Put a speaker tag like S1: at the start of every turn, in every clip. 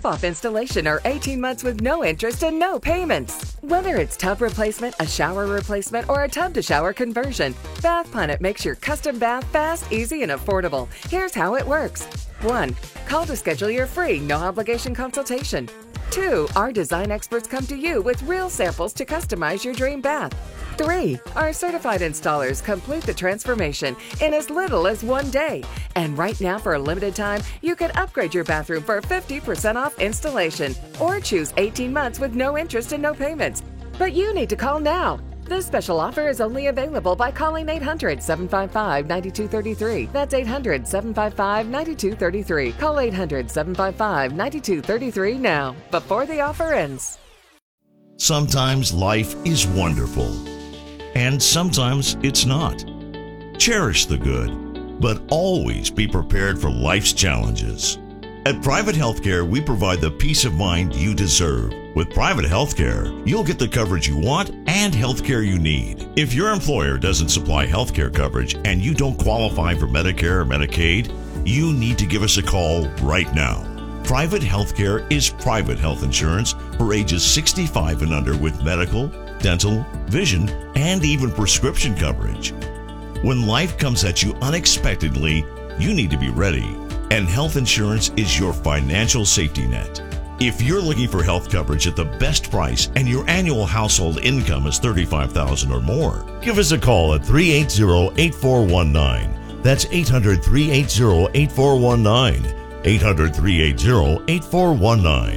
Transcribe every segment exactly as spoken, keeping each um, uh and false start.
S1: half off installation or eighteen months with no interest and no payments. Whether it's tub replacement, a shower replacement, or a tub-to-shower conversion, Bath Planet makes your custom bath fast, easy, and affordable. Here's how it works. One. Call to schedule your free, no-obligation consultation. Two. Our design experts come to you with real samples to customize your dream bath. Three. Our certified installers complete the transformation in as little as one day. And right now, for a limited time, you can upgrade your bathroom for fifty percent off installation or choose eighteen months with no interest and no payments. But you need to call now. This special offer is only available by calling eight hundred, seven five five, nine two three three. That's eight hundred, seven five five, nine two three three. Call eight hundred, seven five five, nine two three three now, before the offer ends.
S2: Sometimes life is wonderful, and sometimes it's not. Cherish the good, but always be prepared for life's challenges. At Private Healthcare, we provide the peace of mind you deserve. With Private Healthcare, you'll get the coverage you want and healthcare you need. If your employer doesn't supply healthcare coverage and you don't qualify for Medicare or Medicaid, you need to give us a call right now. Private Healthcare is private health insurance for ages sixty-five and under with medical, dental, vision, and even prescription coverage. When life comes at you unexpectedly, you need to be ready, and health insurance is your financial safety net. If you're looking for health coverage at the best price and your annual household income is thirty-five thousand dollars or more, give us a call at three eight zero, eight four one nine. That's eight hundred, three eight zero, eight four one nine. eight hundred, three eight zero, eight four one nine.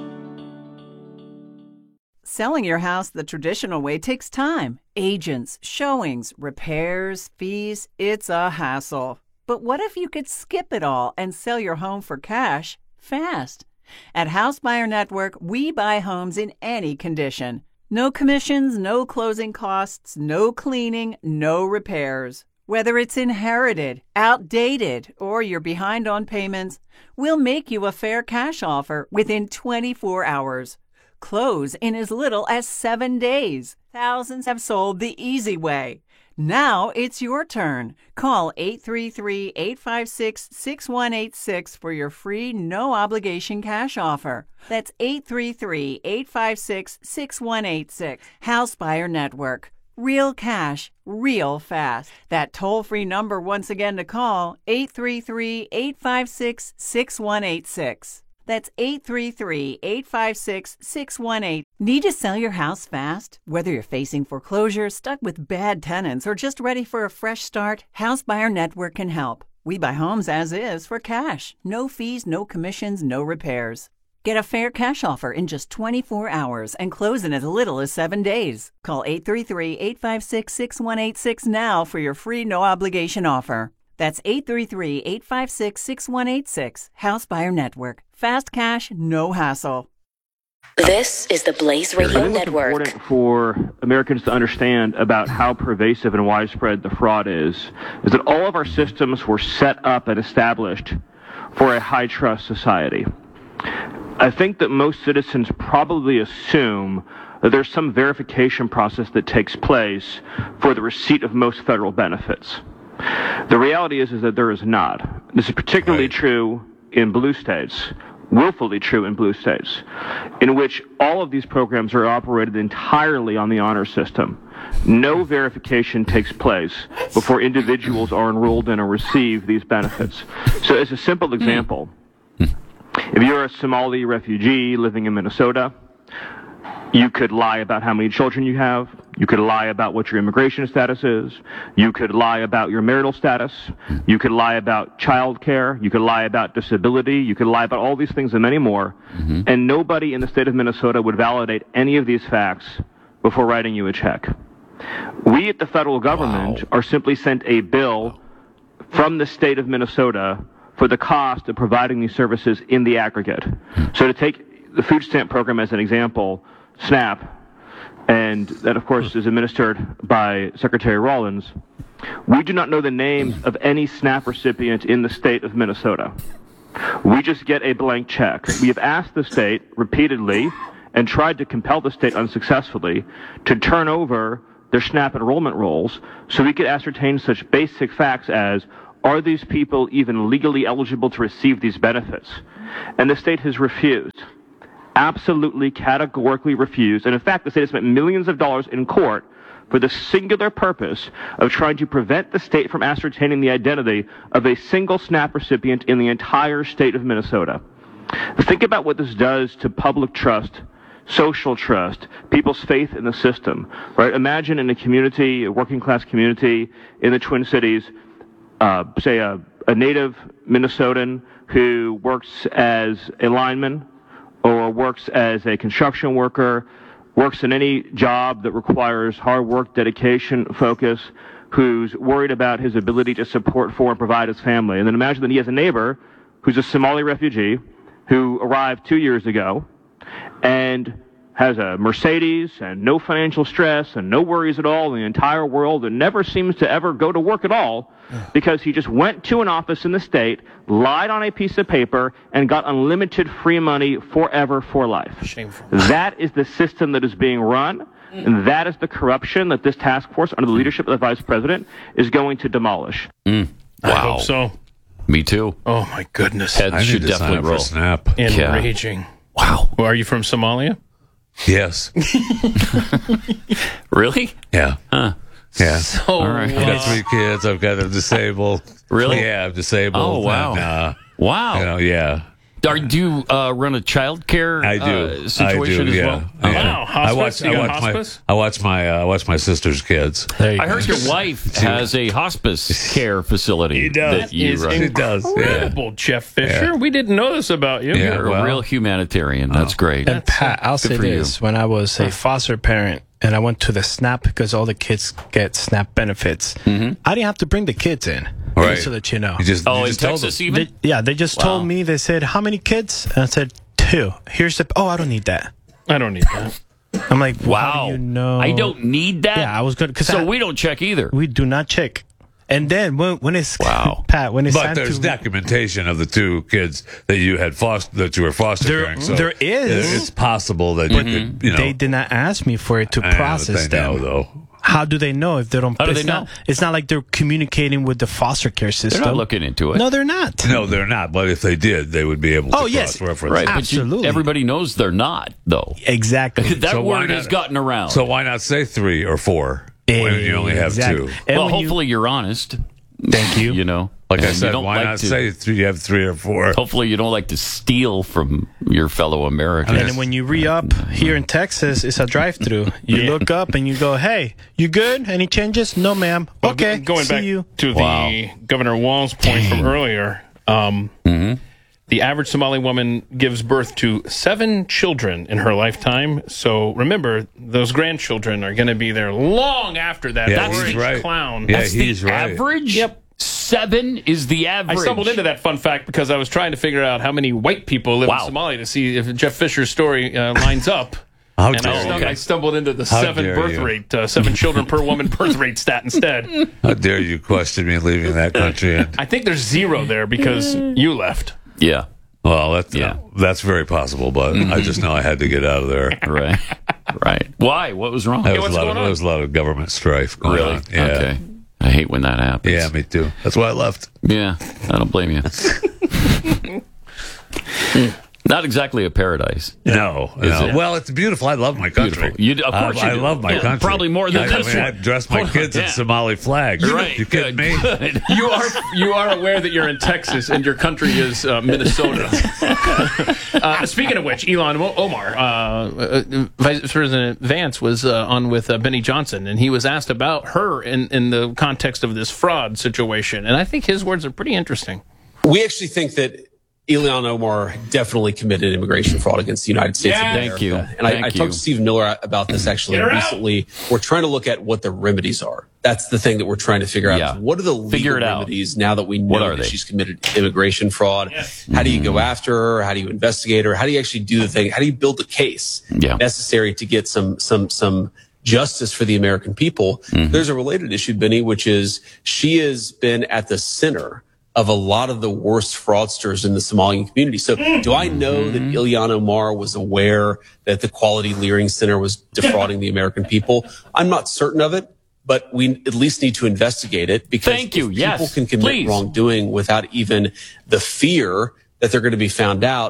S3: Selling your house the traditional way takes time. Agents, showings, repairs, fees. It's a hassle. But what if you could skip it all and sell your home for cash fast? At House Buyer Network, we buy homes in any condition. No commissions, no closing costs, no cleaning, no repairs. Whether it's inherited, outdated, or you're behind on payments, we'll make you a fair cash offer within twenty-four hours. Close in as little as seven days. Thousands have sold the easy way. Now it's your turn. Call eight three three, eight five six, six one eight six for your free no-obligation cash offer. That's eight three three, eight five six, six one eight six. House Buyer Network. Real cash, real fast. That toll-free number once again to call, eight three three, eight five six, six one eight six. That's eight three three, eight five six, six one eight. Need to sell your house fast? Whether you're facing foreclosure, stuck with bad tenants, or just ready for a fresh start, House Buyer Network can help. We buy homes as is for cash. No fees, no commissions, no repairs. Get a fair cash offer in just twenty-four hours and close in as little as seven days. Call eight three three, eight five six, six one eight six now for your free no-obligation offer. That's eight three three, eight five six, six one eight six. House Buyer Network. Fast cash, no hassle.
S4: This is the Blaze Radio
S5: I think
S4: Network.
S5: What's important for Americans to understand about how pervasive and widespread the fraud is, is that all of our systems were set up and established for a high-trust society. I think that most citizens probably assume that there's some verification process that takes place for the receipt of most federal benefits. The reality is, is that there is not. This is particularly right. true in blue states, willfully true in blue states, in which all of these programs are operated entirely on the honor system. No verification takes place before individuals are enrolled in or receive these benefits. So as a simple example, if you're a Somali refugee living in Minnesota, you could lie about how many children you have. You could lie about what your immigration status is. You could lie about your marital status. You could lie about child care. You could lie about disability. You could lie about all these things and many more. Mm-hmm. And nobody in the state of Minnesota would validate any of these facts before writing you a check. We at the federal government wow. are simply sent a bill from the state of Minnesota for the cost of providing these services in the aggregate. So to take the food stamp program as an example, SNAP, and that, of course, is administered by Secretary Rollins, we do not know the names of any SNAP recipient in the state of Minnesota. We just get a blank check. We have asked the state repeatedly and tried to compel the state unsuccessfully to turn over their SNAP enrollment rolls so we could ascertain such basic facts as, are these people even legally eligible to receive these benefits? And the state has refused. absolutely categorically refused, and in fact the state has spent millions of dollars in court for the singular purpose of trying to prevent the state from ascertaining the identity of a single SNAP recipient in the entire state of Minnesota. Think about what this does to public trust, social trust, people's faith in the system, right? Imagine in a community, a working class community in the Twin Cities, uh, say a, a native Minnesotan who works as a lineman or works as a construction worker, works in any job that requires hard work, dedication, focus, who's worried about his ability to support for and provide his family. And then imagine that he has a neighbor who's a Somali refugee who arrived two years ago and has a Mercedes and no financial stress and no worries at all in the entire world and never seems to ever go to work at all because he just went to an office in the state, lied on a piece of paper, and got unlimited free money forever for life.
S6: Shameful.
S5: That is the system that is being run, and that is the corruption that this task force, under the leadership of the vice president, is going to demolish.
S7: Mm.
S6: I
S7: Wow.
S6: hope so.
S7: Me too.
S6: Oh, my goodness.
S7: Heads
S8: I need
S7: should
S8: to sign
S7: definitely
S8: up for
S7: roll.
S8: Snap.
S6: Enraging.
S7: Wow.
S6: Well, are you from Somalia?
S8: Yes.
S7: Really?
S8: Yeah.
S7: Huh.
S8: Yeah.
S6: So,
S7: All right.
S8: I've got three kids. I've got a disabled.
S7: Really?
S8: Yeah, I'm disabled.
S7: Oh, wow.
S8: And, uh,
S7: Wow.
S8: you know, yeah.
S7: Are, do you uh, run a child care
S8: I do.
S7: uh, situation
S8: I do,
S7: as
S8: yeah.
S7: well?
S8: Yeah.
S6: Wow, hospice?
S8: I watch.
S6: You
S8: I
S6: got
S8: watch
S6: hospice?
S8: my. I watch my. Uh, I watch my sister's kids.
S6: There you
S7: I
S6: go.
S7: heard your wife has a hospice care facility
S8: He does.
S7: that you
S6: Is
S7: run.
S8: She does. Yeah.
S6: incredible, Jeff Fisher.
S8: Yeah.
S6: We didn't know this about you.
S8: Yeah.
S7: You're
S8: well.
S7: a real humanitarian. That's great.
S9: And Pat, I'll
S7: Good
S9: say
S7: for you.
S9: this: when I was a foster parent and I went to the SNAP because all the kids get SNAP benefits,
S7: Mm-hmm.
S9: I didn't have to bring the kids in.
S8: Right.
S9: Just to let you know.
S8: You just.
S7: Oh,
S8: you
S7: in
S8: just told
S7: Texas
S8: them.
S7: even?
S9: They- yeah, they just
S7: Wow.
S9: told me. They said, "How many kids?" And I said, two. Here's the. Oh, I don't need that.
S6: I don't need that.
S9: I'm like, well,
S7: Wow.
S9: how do you know?
S7: I don't need that?
S9: Yeah, I was good because
S7: So we don't check either.
S9: we do not check. And then when when it's
S7: Wow.
S9: Pat, when it's
S8: But
S9: time
S8: there's
S9: to
S8: documentation of the two kids that you had foster that you were foster
S9: There-
S8: caring. So
S9: there is.
S8: It's possible that you could. You know.
S9: they did not ask me for it to
S8: I know, but
S9: process
S8: they know,
S9: them.
S8: though.
S9: How do they know if they don't?
S7: How do
S9: it's
S7: they
S9: not,
S7: know?
S9: It's not like they're communicating with the foster care
S7: They're
S9: system.
S7: not looking into it.
S9: No, they're not.
S8: No, they're not. But if they did, they would be able to
S9: Oh, yes.
S8: cross-reference.
S7: Right. But you-
S9: Absolutely.
S7: everybody knows they're not, though.
S9: Exactly.
S7: That
S8: So why
S7: word
S8: not-
S7: has gotten around.
S8: So why not say three or four when you only have
S9: Exactly.
S8: two?
S9: And
S7: well,
S9: when you-
S7: hopefully you, are honest.
S9: Thank you.
S7: You know,
S8: Like I
S7: And you
S8: said,
S7: don't
S8: why
S7: like
S8: not
S7: to-
S8: say three? You have three or four.
S7: Hopefully you don't like to steal from your fellow Americans.
S9: And then when you re-up here in Texas, it's a drive-through. You
S6: Yeah.
S9: look up and you go, "Hey, you good? Any changes? No, ma'am.
S6: Well,
S9: Okay,
S6: go- Going
S9: see
S6: back
S9: you."
S6: to
S7: Wow.
S6: the Governor Wall's point from earlier, um, the average Somali woman gives birth to seven children in her lifetime. So remember, those grandchildren are going to be there long after that.
S8: Yeah,
S6: That's
S8: he's
S6: the
S8: right.
S6: clown.
S8: Yeah,
S7: That's
S8: he's
S7: the
S8: right.
S7: average?
S6: Yep.
S7: Seven is the
S6: I
S7: average.
S6: stumbled into that fun fact because I was trying to figure out how many white people live
S7: Wow.
S6: in Somalia to see if Jeff Fisher's story uh, lines up.
S8: How
S6: And I,
S8: dare
S6: stum-
S8: you?
S6: I stumbled into the
S8: How
S6: seven
S8: dare
S6: birth
S8: you.
S6: rate, uh, seven children per woman birth rate stat instead.
S8: How dare you question me leaving that country? And,
S6: I think there's zero there because you left.
S7: Yeah.
S8: well, that's
S7: Yeah.
S8: that's very possible, but I just know I had to get out of there.
S7: Right. Right. Why? What was wrong?
S8: There was,
S6: what's
S8: a lot
S6: going
S8: of,
S6: on?
S8: there was a lot of government strife going
S7: Really?
S8: on. Yeah.
S7: Okay. I hate when that happens.
S8: Yeah, me too. That's why I left.
S7: Yeah, I don't blame you. Not exactly a paradise.
S8: No,
S7: Is
S8: no.
S7: it?
S8: Well, it's beautiful. I love my country.
S7: Beautiful. You do- of course
S8: I,
S7: you
S8: I
S7: do.
S8: love my
S7: Yeah,
S8: country.
S7: probably more than
S8: I,
S7: this
S8: I mean,
S7: one.
S8: I dress my
S7: Hold on,
S8: kids in
S7: yeah.
S8: Somali flags.
S7: Right.
S8: You kidding
S7: Good.
S8: me?
S7: Good.
S6: You are you are aware that you're in Texas and your country is uh, Minnesota. uh, speaking of which, Elon Omar, uh, uh, Vice President Vance was uh, on with uh, Benny Johnson, and he was asked about her in, in the context of this fraud situation, and I think his words are pretty interesting.
S10: We actually think that Ilhan Omar definitely committed immigration fraud against the United States
S6: Yeah.
S10: of America.
S7: Thank you.
S10: And I,
S7: Thank
S10: I
S7: you.
S10: talked to Stephen Miller about this actually
S6: Get her out.
S10: recently. We're trying to look at what the remedies are. That's the thing that we're trying to figure out.
S7: Yeah.
S10: Is what are the
S7: Figure
S10: legal
S7: it out.
S10: remedies now that we know
S7: What are
S10: that
S7: they?
S10: she's committed immigration fraud? How do you go after her? How do you investigate her? How do you actually do the thing? How do you build a case
S7: Yeah.
S10: necessary to get some some some justice for the American people?
S7: Mm-hmm.
S10: There's a related issue, Benny, which is she has been at the center of a lot of the worst fraudsters in the Somalian community. So do I know that Ilhan Omar was aware that the Quality Leering Center was defrauding the American people? I'm not certain of it, but we at least need to investigate it because
S7: Thank you.
S10: if
S7: Yes,
S10: people can commit
S7: please.
S10: wrongdoing without even the fear that they're going to be found out,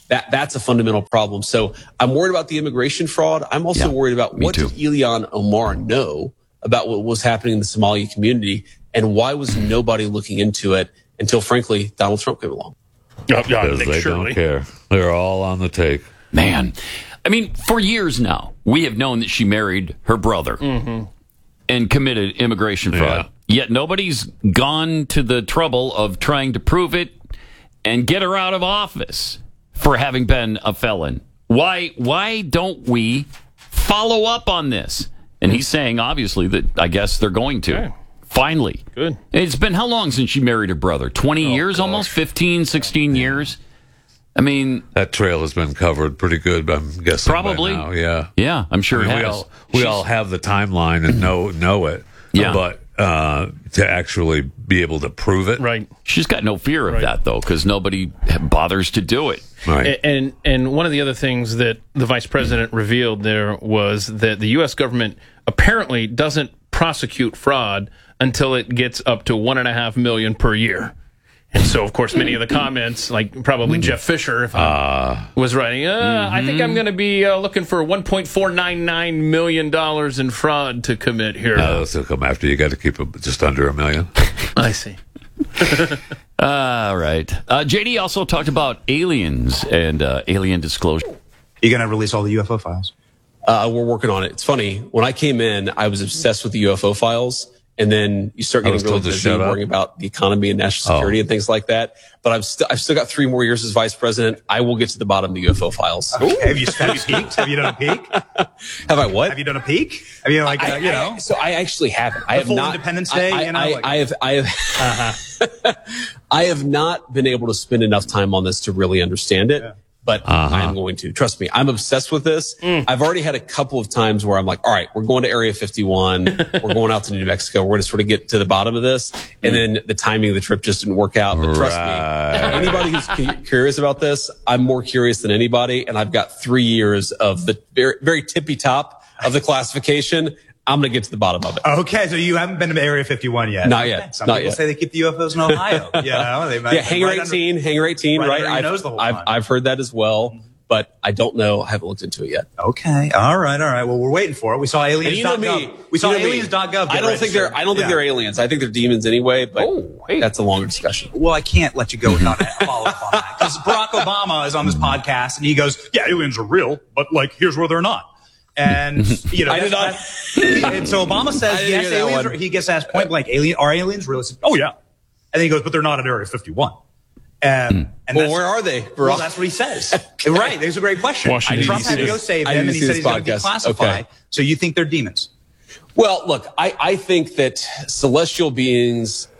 S10: That that's a fundamental problem. So I'm worried about the immigration fraud. I'm also
S7: Yeah,
S10: worried about what
S7: too.
S10: did Ilhan Omar know about what was happening in the Somali community, and why was nobody looking into it until, frankly, Donald Trump came along?
S6: Yeah, yeah,
S8: Because
S6: Nick
S8: they
S6: Shirley.
S8: don't care. They're all on the take.
S7: Man, I mean, for years now, we have known that she married her brother and committed immigration fraud. Yet nobody's gone to the trouble of trying to prove it and get her out of office for having been a felon. Why? Why don't we follow up on this? And he's saying, obviously, that I guess they're going to.
S6: Okay.
S7: Finally.
S6: Good.
S7: It's been how long since she married her brother? twenty years, almost? fifteen, sixteen years? I mean,
S8: That trail has been covered pretty good, I'm guessing. by
S7: Probably.
S8: now, yeah.
S7: yeah, I'm sure
S8: I mean,
S7: it
S8: we
S7: has.
S8: all we all have the timeline and know know it.
S7: Yeah.
S8: But uh, to actually be able to prove it,
S6: Right.
S7: She's got no fear of
S6: Right.
S7: that, though, because nobody bothers to do it.
S8: right?
S6: A- And and one of the other things that the vice president revealed there was that the U S government apparently doesn't prosecute fraud until it gets up to one and a half million per year. And so, of course, many of the comments, like probably Jeff Fisher, if I was writing, uh, I think I'm going to be uh, looking for one point four nine nine million dollars in fraud to commit here.
S8: Uh, this will come after you got to keep it just under a million.
S6: I see.
S7: All right. Uh, J D also talked about aliens and uh, alien disclosure.
S11: You're going to release all the U F O files?
S10: Uh, we're working on it. It's funny. When I came in, I was obsessed with the U F O files. And then you start
S8: I
S10: getting
S8: was
S10: really
S8: told to
S10: busy
S8: shut up.
S10: worrying about the economy and national security
S8: Oh.
S10: and things like that. But I've, st- I've still got three more years as vice president. I will get to the bottom of the U F O files.
S11: Okay. Have you have you peeked? Have you done a peek?
S10: Have I what?
S11: Have you done a peek? Have you like uh,
S10: I,
S11: you
S10: I-
S11: know?
S10: so I actually haven't. I
S11: The
S10: have
S11: full
S10: not.
S11: Independence
S10: I-
S11: Day,
S10: I,
S11: you know,
S10: I,
S11: like-
S10: I have. I have. I have not been able to spend enough time on this to really understand it. But
S8: Uh-huh.
S10: I'm going to. Trust me, I'm obsessed with this. I've already had a couple of times where I'm like, all right, we're going to Area fifty-one. We're going out to New Mexico. We're going to sort of get to the bottom of this. And then the timing of the trip just didn't work out. But trust
S8: Right.
S10: me, anybody who's cu- curious about this, I'm more curious than anybody. And I've got three years of the very, very tippy top of the classification. I'm going to get to the bottom of it.
S11: Okay, so you haven't been to Area fifty-one yet?
S10: Not yet.
S11: Some
S10: Not
S11: people
S10: yet.
S11: say they keep the U F Os in Ohio. You know, they might,
S10: Yeah, Hangar
S11: right under-
S10: eighteen, Hangar eighteen,
S11: right
S10: right?
S11: under your
S10: I've,
S11: nose the whole
S10: I've,
S11: time.
S10: I've heard that as well, but I don't know. I haven't looked into it yet.
S11: Okay, all right, all right. Well, we're waiting for it. We saw
S10: And
S11: aliens
S10: you know
S11: dot
S10: me.
S11: gov. We saw
S10: You know me.
S11: aliens dot gov.
S10: I don't think they're. I don't think they're aliens. I think they're demons anyway. But
S6: Oh, hey.
S10: that's a longer discussion.
S11: Well, I can't let you go without a follow up on that because Barack Obama is on this podcast and he goes, "Yeah, aliens are real, but like, here's where they're not." And you know,
S10: I did not.
S11: that's- and so Obama
S10: I
S11: says,
S10: didn't
S11: "Yes,
S10: hear that
S11: aliens."
S10: one.
S11: Are, he gets asked point blank, "Alien are aliens real?" He says, "Oh yeah," and then he goes, "But they're not at Area fifty-one." And, and
S10: Well,
S11: that's-
S10: where are they?
S11: Well, that's what he says. Right. There's a great question.
S6: Washington,
S11: Trump had to
S6: D C.
S11: go save
S10: I
S11: them,
S10: didn't
S11: and he
S10: see
S11: said
S10: this
S11: he's going to
S10: podcast.
S11: declassify.
S10: Okay.
S11: So you think they're demons?
S10: Well, look, I, I think that celestial beings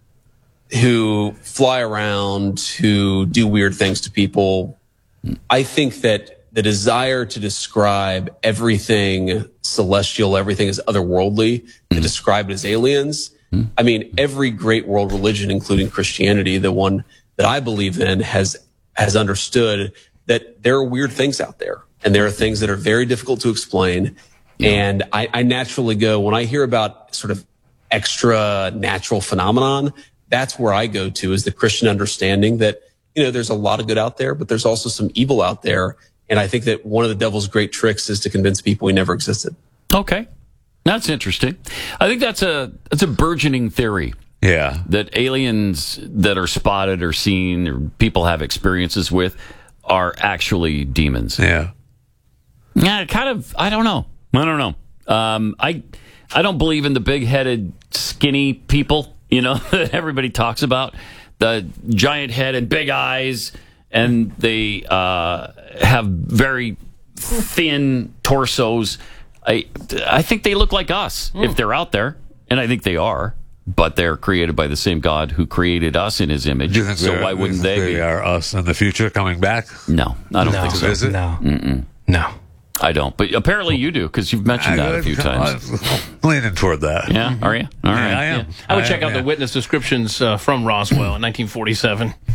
S10: who fly around, who do weird things to people, I think that the desire to describe everything celestial, everything as otherworldly, to describe it as aliens. I mean, every great world religion, including Christianity, the one that I believe in, has has understood that there are weird things out there, and there are things that are very difficult to explain. And I, I naturally go, when I hear about sort of extra natural phenomenon, that's where I go to, is the Christian understanding that, you know, there's a lot of good out there, but there's also some evil out there. And I think that one of the devil's great tricks is to convince people he never existed.
S7: Okay. That's interesting. I think that's a that's a burgeoning theory.
S8: Yeah.
S7: That aliens that are spotted or seen or people have experiences with are actually demons.
S8: Yeah.
S7: Yeah, kind of. I don't know. I don't know. Um, I I don't believe in the big-headed, skinny people. You know that everybody talks about, the giant head and big eyes, and they uh, have very thin torsos. I I think they look like us if they're out there, and I think they are. But they're created by the same God who created us in His image.
S8: Do you think
S7: So
S8: they're-
S7: why wouldn't
S8: do you think
S7: they
S8: they
S7: be?
S8: are us in the future coming back?
S7: No, I don't
S9: No.
S7: think
S8: To
S7: so.
S8: visit?
S9: No.
S7: Mm-mm.
S9: No.
S7: I don't. But apparently you do, because you've mentioned that a few times.
S8: I'm leaning toward that.
S7: Yeah, are you? All right.
S8: Yeah, I am.
S6: I would
S8: I
S6: check
S8: am,
S6: out
S8: yeah.
S6: the witness descriptions uh, from Roswell in nineteen forty-seven.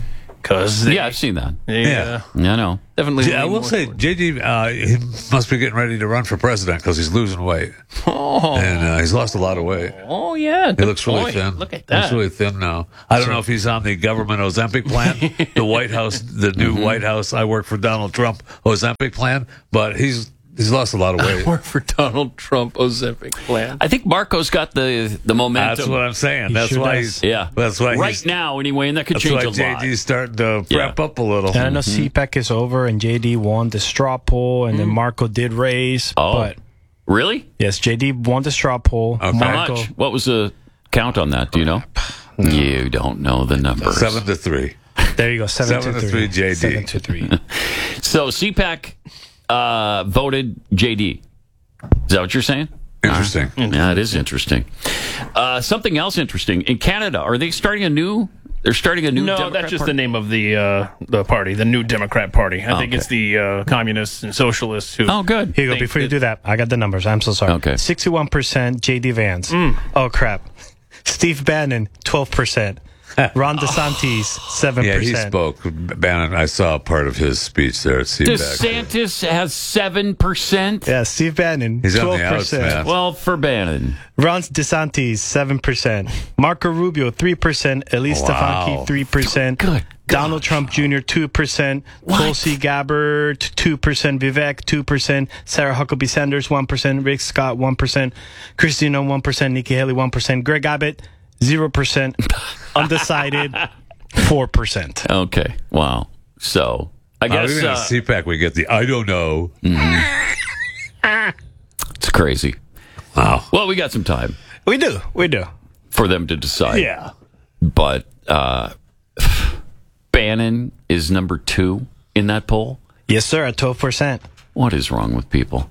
S6: because
S7: yeah, I've seen that.
S6: They,
S8: Yeah.
S6: uh,
S7: Yeah, I know.
S6: definitely.
S8: Yeah, I
S6: lean
S8: will
S6: more
S8: say,
S6: toward-
S8: J D, uh, he must be getting ready to run for president because he's losing weight.
S6: Oh,
S8: And uh, he's lost a lot of weight.
S6: oh yeah,
S8: He
S6: good
S8: looks really
S6: point.
S8: thin.
S6: Look at
S8: He looks
S6: that.
S8: really thin now. I don't know if he's on the government Ozempic plan, the White House, the new
S6: Mm-hmm.
S8: White House. I work for Donald Trump Ozempic plan, but he's he's lost a lot of weight.
S6: Work for Donald Trump Ozempic plan.
S7: I think Marco's got the the momentum.
S8: That's what I'm saying.
S9: He
S8: That's
S9: sure
S8: why
S9: does.
S8: he's
S7: yeah.
S8: That's why
S7: right
S8: he's,
S7: now, anyway, and that could
S8: That's
S7: change
S8: why
S7: a
S8: J
S7: lot.
S8: D's starting to
S7: Yeah.
S8: prep up a little.
S9: And I know C PAC is over, and J D won the straw poll, and then Marco did raise.
S7: Oh.
S9: But
S7: Really?
S9: yes, J D won the straw poll.
S8: Okay.
S7: How
S9: Marco,
S7: much? What was the count on that? Do you know? You don't know the numbers.
S8: Seven to three.
S9: There you go, seven,
S8: Seven
S9: to
S8: to
S9: three.
S8: three, J D.
S9: Seven to three.
S7: So C PAC uh, voted J D. Is that what you're saying?
S8: Interesting.
S7: Yeah, it is interesting. Uh, something else interesting in Canada. Are they starting a new? They're starting a new.
S6: No,
S7: Democrat
S6: that's just
S7: party?
S6: the name of the uh, the party, the New Democrat Party. I
S7: Oh,
S6: think
S7: okay.
S6: it's the uh, communists and socialists who.
S7: Oh, good.
S9: Here you go.
S6: think
S9: Before you
S6: that-
S9: do that, I got the numbers. I'm so sorry.
S7: Okay.
S9: sixty-one percent J D Vance.
S6: Mm.
S9: Oh, crap. Steve Bannon, twelve percent. Ron DeSantis, seven percent.
S8: Yeah, he spoke. Bannon, I saw part of his speech there at C PAC.
S7: DeSantis has seven percent.
S9: Yeah, Steve Bannon,
S8: He's on
S9: twelve
S8: the outs, man.
S9: percent.
S7: Well, for Bannon.
S9: Ron DeSantis, seven percent. Marco Rubio, three percent. Elise
S8: Wow.
S9: Stefanski, three percent.
S7: Good
S9: Donald Trump Junior, two percent. Tulsi Gabbard, two percent. Vivek, two percent. Sarah Huckabee Sanders, one percent. Rick Scott, one percent. Christina, one percent. Nikki Haley, one percent. Greg Abbott, zero percent. Undecided, four percent.
S7: Okay. Wow. So I
S8: I
S7: guess
S8: guess uh,
S7: uh,
S8: C PAC we get the I don't know.
S7: it's crazy.
S8: Wow.
S7: Well, we got some time
S9: We do. We do.
S7: for them to decide.
S9: Yeah.
S7: But uh, Bannon is number two in that poll.
S9: Yes, sir, at twelve percent.
S7: What is wrong with people?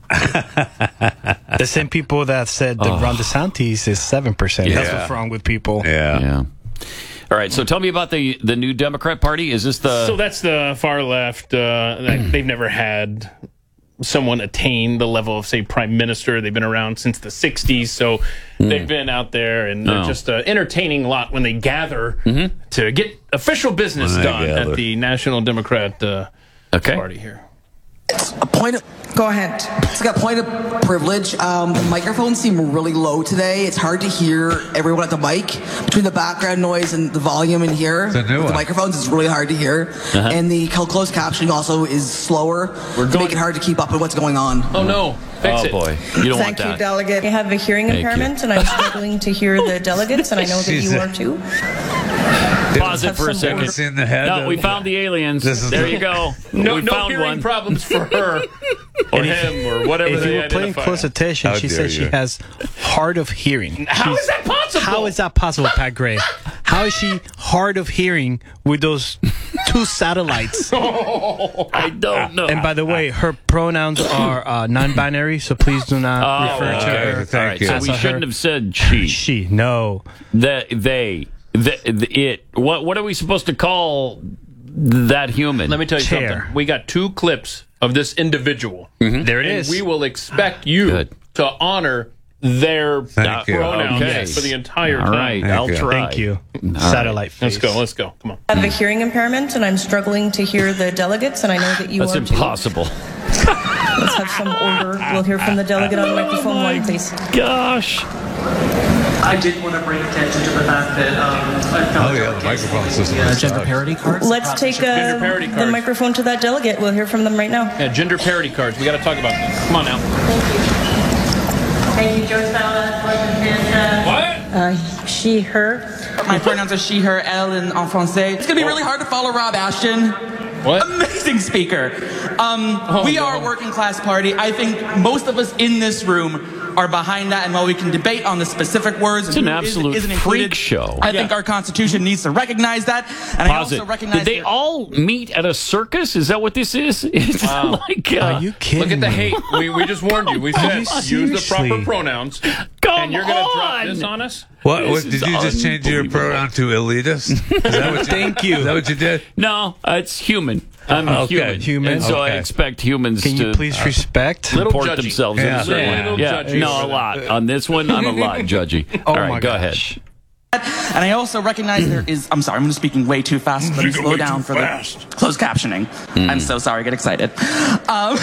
S9: The same people that said that Ron DeSantis is seven percent. That's
S8: Yeah.
S9: what's wrong with people.
S8: Yeah.
S7: Yeah. All right. So tell me about the the new Democrat Party. Is this the?
S6: So that's the far left. Uh, that they've never had someone attain the level of, say, prime minister. They've been around since the sixties, so they've been out there and they're
S7: Oh.
S6: just uh, entertaining a lot when they gather to get official business
S8: When they
S6: done
S8: gather.
S6: at the National Democrat uh,
S7: okay.
S6: Party here.
S12: A point of, go ahead. It's got a point of privilege. Um, the microphones seem really low today. It's hard to hear everyone at the mic. Between the background noise and the volume in here,
S8: It's a new
S12: with the
S8: one.
S12: microphones, it's really hard to hear.
S7: Uh-huh.
S12: And the closed captioning also is slower
S6: We're
S12: to
S6: going-
S12: make it hard to keep up with what's going on.
S6: Oh no! Fix
S7: Oh
S6: it.
S7: boy, you don't
S13: Thank
S7: want
S13: you,
S7: that.
S13: delegate. I have a hearing
S7: Thank
S13: impairment, and I'm struggling to hear the delegates, and I know that
S8: She's
S13: you
S8: a-
S13: are too.
S7: Pause it
S13: Have
S7: for a
S13: some
S7: second.
S13: order.
S8: Seen the head
S7: No,
S8: of-
S7: we found the aliens.
S8: This is
S7: There
S8: the-
S7: you go.
S6: No,
S7: we
S6: no
S7: found
S6: hearing
S7: one.
S6: problems for her or him or whatever
S9: If
S6: they
S9: you were paying
S6: identify.
S9: close attention,
S8: How
S9: she
S8: dare
S9: said she
S8: you.
S9: has hard of hearing.
S6: How
S9: She's-
S6: is that possible?
S9: How is that possible, Pat Gray? How is she hard of hearing with those two satellites?
S7: I don't know.
S9: And by the way, her pronouns are uh, non-binary, so please do not
S7: Oh,
S9: refer to
S8: okay.
S9: her.
S8: Thank
S7: All right,
S8: you.
S7: so we
S9: as a
S7: shouldn't
S9: her.
S7: have said she.
S9: She, no.
S7: The, they. The, the, it. What, what are we supposed to call that human?
S6: Let me tell you
S9: Chair.
S6: something. We got two clips of this individual.
S9: There it
S6: and
S9: is.
S6: we will expect you
S7: Good.
S6: to honor their
S8: Thank you.
S6: pronouns
S7: Okay.
S6: for the entire
S7: All
S6: time.
S7: right,
S8: Thank
S7: I'll
S8: you.
S7: try.
S9: Thank you.
S7: right.
S9: Satellite face.
S6: Let's go. Let's go. Come on.
S13: I have a hearing impairment, and I'm struggling to hear the delegates, and I know that you
S7: That's
S13: are too.
S7: impossible.
S13: Let's have some order. We'll hear from the delegate on microphone one, please.
S7: Gosh.
S14: I did want to bring attention to the fact that um, I
S8: Oh,
S14: found
S8: yeah, the microphone system is
S14: gender
S8: sucks.
S14: parity cards.
S13: Let's take
S6: Gender
S13: uh,
S6: parity
S13: the
S6: cards.
S13: microphone to that delegate. We'll hear from them right now.
S6: Yeah, gender parity cards. We got to talk about this. Come on now.
S13: Thank you, Joe Sala.
S6: What?
S13: Uh, she, her.
S12: My pronouns are she, her, elle, and en français. It's going to be really hard to follow Rob Ashton.
S6: What?
S12: Amazing speaker. Um,
S6: Oh,
S12: we
S6: no.
S12: are a working class party. I think most of us in this room are behind that, and while we can debate on the specific words,
S7: It's
S12: and
S7: an
S12: who is and
S7: absolute
S12: isn't
S7: freak
S12: included,
S7: show.
S12: I think our Constitution needs to recognize that, and I
S7: Pause
S12: also
S7: it.
S12: recognize
S7: Did they
S12: that-
S7: all meet at a circus? Is that what this is? It's
S6: Wow.
S7: like, uh,
S9: Are you kidding
S6: Look at the
S9: me?
S6: hate. We, we just warned you. We said
S9: you
S6: use the proper
S9: seriously?
S6: pronouns.
S7: Come
S6: and you're going to drop
S7: on.
S6: this on us?
S8: What,
S7: This
S8: what
S7: is
S8: did you just change your
S7: unbelievable.
S8: pronoun to elitist? Is that what you,
S9: Thank you.
S8: Is that what you did?
S7: No, uh, it's human. I'm
S8: Okay.
S7: human.
S9: Human.
S7: And so I
S8: Okay.
S7: expect humans
S9: Can
S7: to
S9: you please respect?
S6: Little
S7: report
S6: judgy.
S7: themselves
S8: Yeah.
S7: in a certain
S8: Yeah.
S7: way.
S6: Little
S7: Yeah,
S6: judgy
S7: no,
S6: over
S7: a
S6: that.
S7: lot. On this one, I'm a lot judgy.
S9: Oh
S7: All right,
S9: my
S7: go
S9: gosh.
S7: ahead.
S12: And I also recognize there is, I'm sorry, I'm speaking way too fast, but slow down for fast. the closed captioning. Mm. I'm so sorry, I get excited. Um,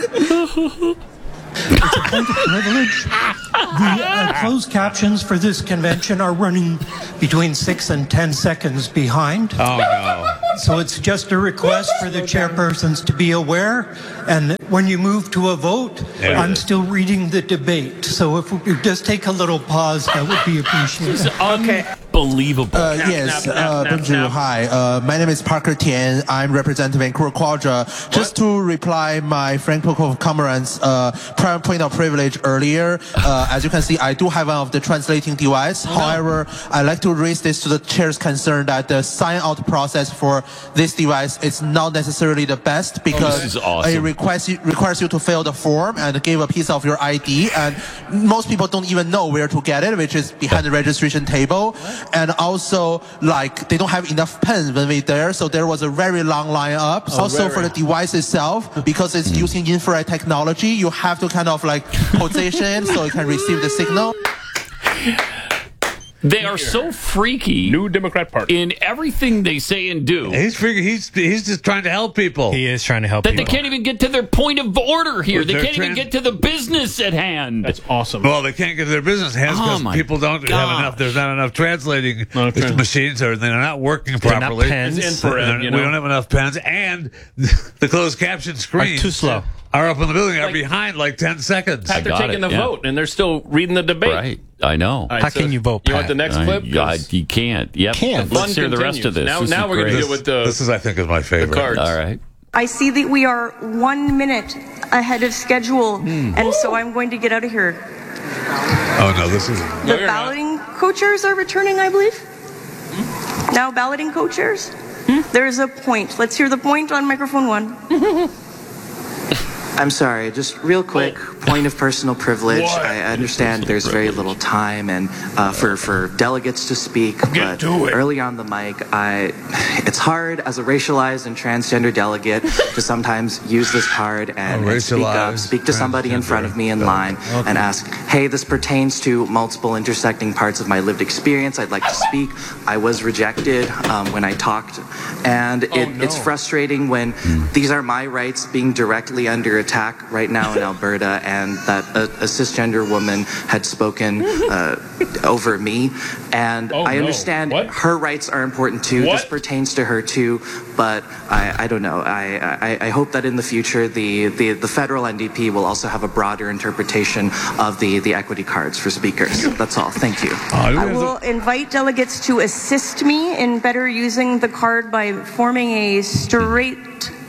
S15: It's a point of privilege. The uh, closed captions for this convention are running between six and ten seconds behind.
S8: Oh, no.
S15: So it's just a request for the chairpersons to be aware. And when you move to a vote,
S8: Yeah.
S15: I'm still reading the debate. So if we could just take a little pause, that would be appreciated.
S7: Okay. Unbelievable.
S16: Uh, yes, uh, bonjour, hi. Uh, my name is Parker Tian. I'm representing Vancouver Quadra. Just to reply my Frank Poco comrades' uh, prior point of privilege earlier, uh, as you can see, I do have one of the translating device. Oh, However, no. I like to raise this to the chair's concern that the sign-out process for this device is not necessarily the best because
S7: oh, this is awesome.
S16: it requires you, requires you to fill the form and give a piece of your I D, and most people don't even know where to get it, which is behind the registration table. And also, like, they don't have enough pens when we're there, so there was a very long line up. Oh, also, very. For the device itself, because it's mm. using infrared technology, you have to kind of, like, position so it can receive the signal.
S7: They are so freaky.
S6: New Democrat Party.
S7: In everything they say and do.
S8: He's freaky. He's he's just trying to help people.
S9: He is trying to help
S7: that
S9: people.
S7: They can't even get to their point of order here.
S8: Well,
S7: they can't
S8: trans-
S7: even get to the business at hand.
S6: That's awesome.
S8: Well, they can't get to their business hands because
S7: oh
S8: people don't
S7: gosh.
S8: have enough. There's not enough translating
S6: no, trans-
S8: machines, or they're not working properly.
S9: Not pens.
S6: It's infrared, you know?
S8: We don't have enough pens, and the closed caption screens
S9: are too slow.
S8: Are up in the building, are
S6: like,
S8: behind like ten seconds.
S6: They're taking
S7: it,
S6: the
S7: yeah.
S6: vote, and they're still reading the debate.
S7: Right. I know.
S6: Right,
S9: How
S6: so
S9: can you vote,
S6: You
S9: Pat?
S6: want the next
S7: I,
S6: clip?
S7: I, you can't. Yep.
S9: Can't.
S7: Let's hear the rest of this.
S6: Now,
S7: this
S6: now we're going to deal with the.
S8: This is, I think, is my favorite.
S6: The cards.
S7: All right.
S17: I see that we are one minute ahead of schedule, mm. and so I'm going to get out of here.
S8: Oh, no, this is...
S17: The no, balloting co-chairs are returning, I believe. Hmm? Now balloting co-chairs. Hmm? There is a point. Let's hear the point on microphone one.
S18: I'm sorry, just real quick, point of personal privilege.
S6: What?
S18: I understand there's very little time and uh, for, for delegates to speak,
S6: Get
S18: but
S6: to it.
S18: early on the mic, I, it's hard as a racialized and transgender delegate to sometimes use this card and, and speak up, speak to somebody in front of me in line okay. and ask, hey, this pertains to multiple intersecting parts of my lived experience. I'd like to speak. I was rejected um, when I talked, and it, oh, no. it's frustrating when mm. these are my rights being directly under attack right now in Alberta, and that a, a cisgender woman had spoken uh, over me, and
S6: oh,
S18: I understand
S6: no.
S18: her rights are important too.
S6: What?
S18: This pertains to her too, but I, I don't know. I, I, I hope that in the future the, the, the federal N D P will also have a broader interpretation of the, the equity cards for speakers. That's all. Thank you.
S17: I will invite delegates to assist me in better using the card by forming a straight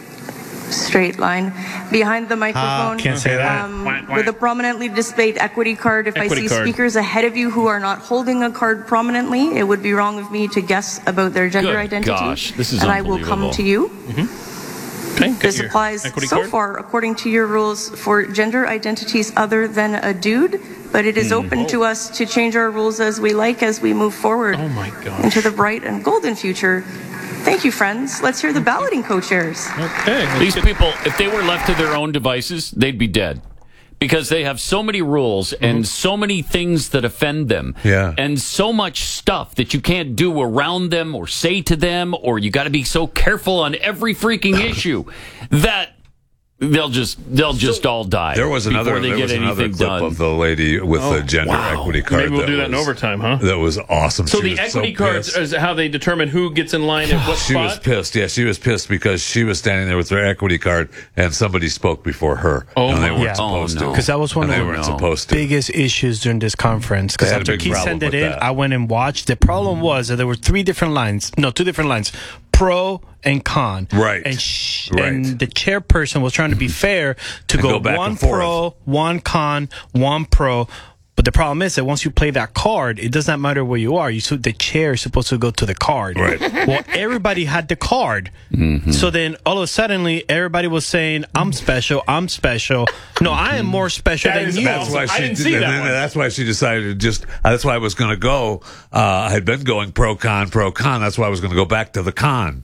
S17: straight line behind the microphone.
S9: Uh, can't say that.
S17: Um, with a prominently displayed equity card. If
S6: equity
S17: I see
S6: card.
S17: speakers ahead of you who are not holding a card prominently, it would be wrong of me to guess about their gender
S7: Good
S17: identity.
S7: Gosh, this is
S17: and I will come to you.
S6: Mm-hmm. Okay,
S17: this applies so
S6: card?
S17: far, according to your rules, for gender identities other than a dude, but it is mm. open oh. to us to change our rules as we like as we move forward
S6: oh my gosh.
S17: into the bright and golden future. Thank you, friends. Let's hear the balloting co-chairs.
S6: Okay.
S7: These people, if they were left to their own devices, they'd be dead. Because they have so many rules and mm-hmm. so many things that offend them.
S8: Yeah.
S7: And so much stuff that you can't do around them or say to them, or you got to be so careful on every freaking issue that they'll just they'll just all die.
S8: There was another,
S7: before they
S8: there
S7: get
S8: was another
S7: anything
S8: clip
S7: done.
S8: of the lady with
S6: oh,
S8: the gender
S6: wow.
S8: equity card.
S6: Maybe we'll
S8: that
S6: do that
S8: was,
S6: in overtime, huh?
S8: That was awesome.
S6: So
S8: she
S6: the
S8: was
S6: equity
S8: so
S6: cards
S8: pissed.
S6: is how they determine who gets in line at what
S8: she
S6: spot?
S8: was pissed. Yeah, she was pissed because she was standing there with her equity card and somebody spoke before her.
S6: Oh,
S8: and they weren't
S9: yeah.
S8: supposed
S7: oh, no.
S8: to.
S9: Because that was one
S8: and
S9: of
S8: they
S9: the
S8: weren't
S9: no.
S8: supposed to.
S9: biggest issues during this conference. Because after Keith sent it in,
S8: that.
S9: I went and watched. The problem was that there were three different lines. No, two different lines. Pro and con.
S8: Right.
S9: And, sh-
S8: right.
S9: and the chairperson was trying to be fair to
S8: and
S9: go,
S8: go back
S9: one
S8: and forth.
S9: pro, one con, one pro. But the problem is that once you play that card, it does not matter where you are. You so the chair is supposed to go to the card.
S8: Right.
S9: Well, everybody had the card.
S7: Mm-hmm.
S9: So then all of a sudden, everybody was saying, I'm special, I'm special. No, I am more special
S6: That
S9: than
S6: is
S9: you.
S8: That's why
S6: I
S8: she
S6: didn't
S8: did,
S6: see that
S8: and
S6: one.
S8: That's why she decided to just. Uh, that's why I was going to go. Uh, I had been going pro con pro con. That's why I was going to go back to the con.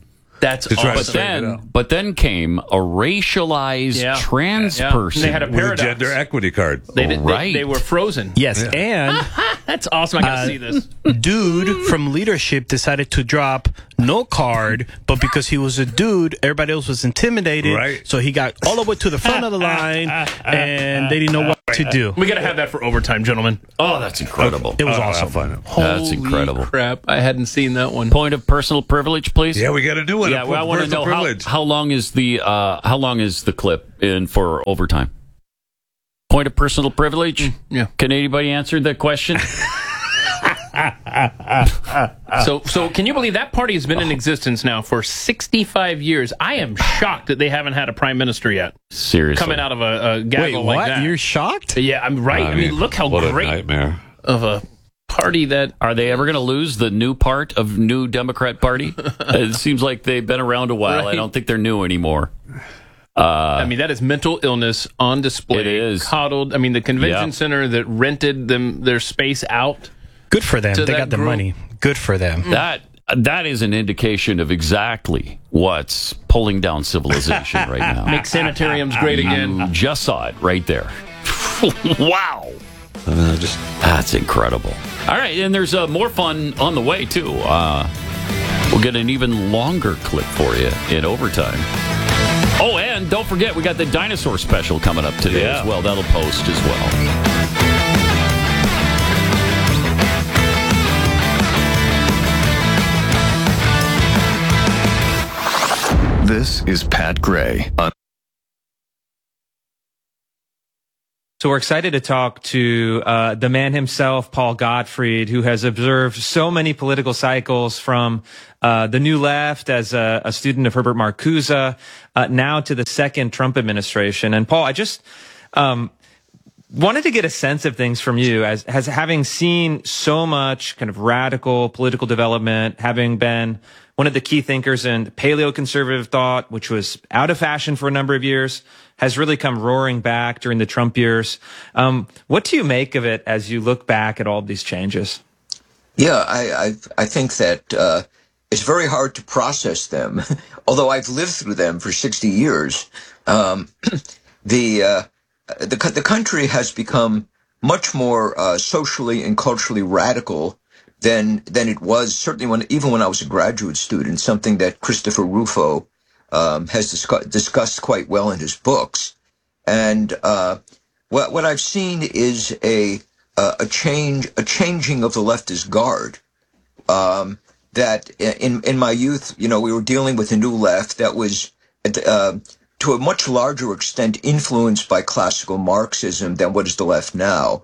S6: That's
S8: to try to
S7: But
S8: straighten it
S7: then,
S8: out.
S7: but then came a racialized
S6: Yeah.
S7: trans
S6: Yeah.
S7: person.
S6: They had a
S8: With a
S6: paradox.
S8: gender equity card.
S6: They, did,
S7: Right.
S6: they, they were frozen.
S9: Yes, and
S6: That's awesome. I got to
S9: Uh,
S6: see this.
S9: dude from leadership decided to drop no card, but because he was a dude, everybody else was intimidated.
S8: Right.
S9: So he got all the way to the front of the line, and they didn't know what to do.
S6: We got to have that for overtime, gentlemen.
S7: Oh, that's incredible.
S9: It was
S8: Oh, I'll
S9: awesome.
S8: find it.
S7: That's
S6: Holy
S7: incredible.
S6: crap. I hadn't seen that one.
S7: Point of personal privilege, please.
S8: Yeah, we got to do one.
S7: Yeah, well, I want to know how,
S8: privilege.
S7: how long is the uh, how long is the clip in for overtime? Point of personal privilege.
S6: yeah.
S7: Can anybody answer that question?
S6: So, so can you believe that party has been in existence now for sixty-five years? I am shocked that they haven't had a prime minister yet.
S7: Seriously,
S6: Coming out of a, a gaggle
S9: Wait,
S6: like
S9: what?
S6: that.
S9: You're shocked?
S6: Yeah, I'm right. I mean, look how
S8: what
S6: great
S8: a nightmare.
S6: of a party that.
S7: Are they ever going to lose the new part of New Democrat Party? It seems like they've been around a while. I
S6: Right.
S7: don't think they're new anymore.
S6: I mean, that is mental illness on display.
S7: It is.
S6: Coddled. I mean, the convention
S7: Yeah.
S6: center that rented them their space out.
S9: Good for them.
S6: To
S9: They
S6: that
S9: got the
S6: group.
S9: money. Good for them.
S7: That that is an indication of exactly what's pulling down civilization right now.
S6: Make sanitariums great again.
S7: You just saw it right there. Wow.
S8: Uh, just
S7: That's incredible. All right, and there's uh, more fun on the way, too. Uh, we'll get an even longer clip for you in overtime. Oh, and don't forget, we got the dinosaur special coming up today
S8: Yeah.
S7: as well. That'll post as well.
S19: This is Pat Gray. On-
S20: So we're excited to talk to uh, the man himself, Paul Gottfried, who has observed so many political cycles from uh, the New Left as a, a student of Herbert Marcuse, uh, now to the second Trump administration. And Paul, I just um, wanted to get a sense of things from you as, as having seen so much kind of radical political development, having been one of the key thinkers in paleoconservative thought, which was out of fashion for a number of years, has really come roaring back during the Trump years. Um, what do you make of it as you look back at all of these changes?
S21: Yeah, I I, I think that uh, it's very hard to process them, although I've lived through them for sixty years. Um, the, uh, the the country has become much more uh, socially and culturally radical than than it was certainly when even when I was a graduate student. Something that Christopher Rufo Um, has discuss, discussed quite well in his books, and uh, what what I've seen is a uh, a change, a changing of the leftist guard. Um, that in in my youth, you know, we were dealing with a new left that was uh, to a much larger extent influenced by classical Marxism than what is the left now.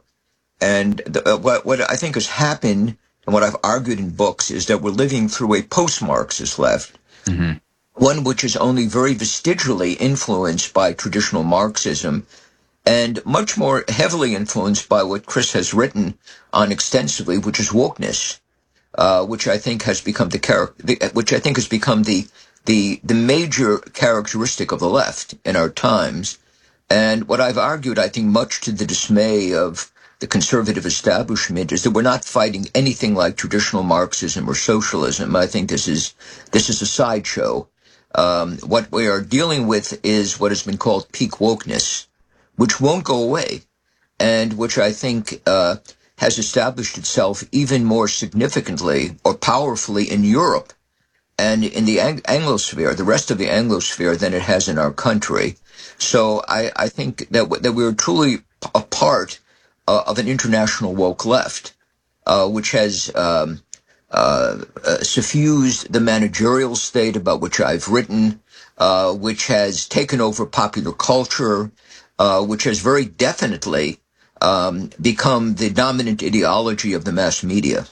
S21: And the, uh, what what I think has happened, and what I've argued in books, is that we're living through a post-Marxist left. Mm-hmm. One which is only very vestigially influenced by traditional Marxism and much more heavily influenced by what Chris has written on extensively, which is wokeness, uh, which I think has become the char- which I think has become the, the, the major characteristic of the left in our times. And what I've argued, I think much to the dismay of the conservative establishment, is that we're not fighting anything like traditional Marxism or socialism. I think this is, this is a sideshow. Um, what we are dealing with is what has been called peak wokeness, which won't go away, and which I think uh, has established itself even more significantly or powerfully in Europe and in the Ang- Anglosphere, the rest of the Anglosphere, than it has in our country. So I, I think that w- that we're truly p- a part uh, of an international woke left, uh, which has um, Uh, uh, suffused the managerial state about which I've written, uh, which has taken over popular culture, uh, which has very definitely um, become the dominant ideology of the mass media.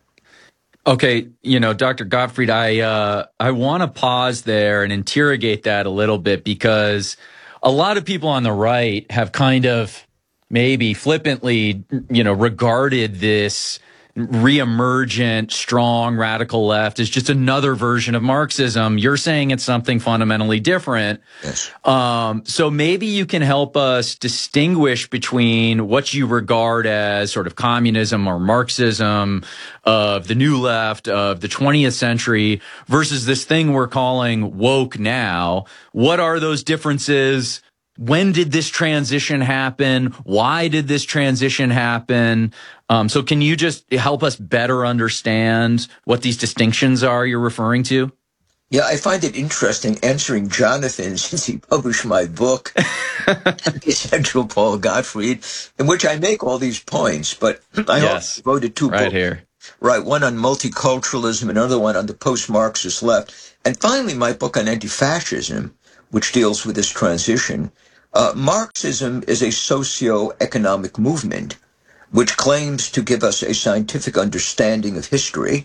S22: Okay, you know, Doctor Gottfried, I uh, I want to pause there and interrogate that a little bit, because a lot of people on the right have kind of maybe flippantly, you know, regarded this reemergent, strong, radical left is just another version of Marxism. You're saying it's something fundamentally different.
S21: Yes.
S22: Um, so maybe you can help us distinguish between what you regard as sort of communism or Marxism of the new left of the twentieth century versus this thing we're calling woke now. What are those differences? When did this transition happen? Why did this transition happen? Um, so can you just help us better understand what these distinctions are you're referring to?
S21: Yeah, I find it interesting answering Jonathan since he published my book, Essential Paul Gottfried, in which I make all these points. But I
S22: yes.
S21: also voted two
S22: right
S21: books.
S22: Here.
S21: Right, one on multiculturalism, another one on the post-Marxist left, and finally my book on anti-fascism, which deals with this transition. Uh, Marxism is a socio-economic movement which claims to give us a scientific understanding of history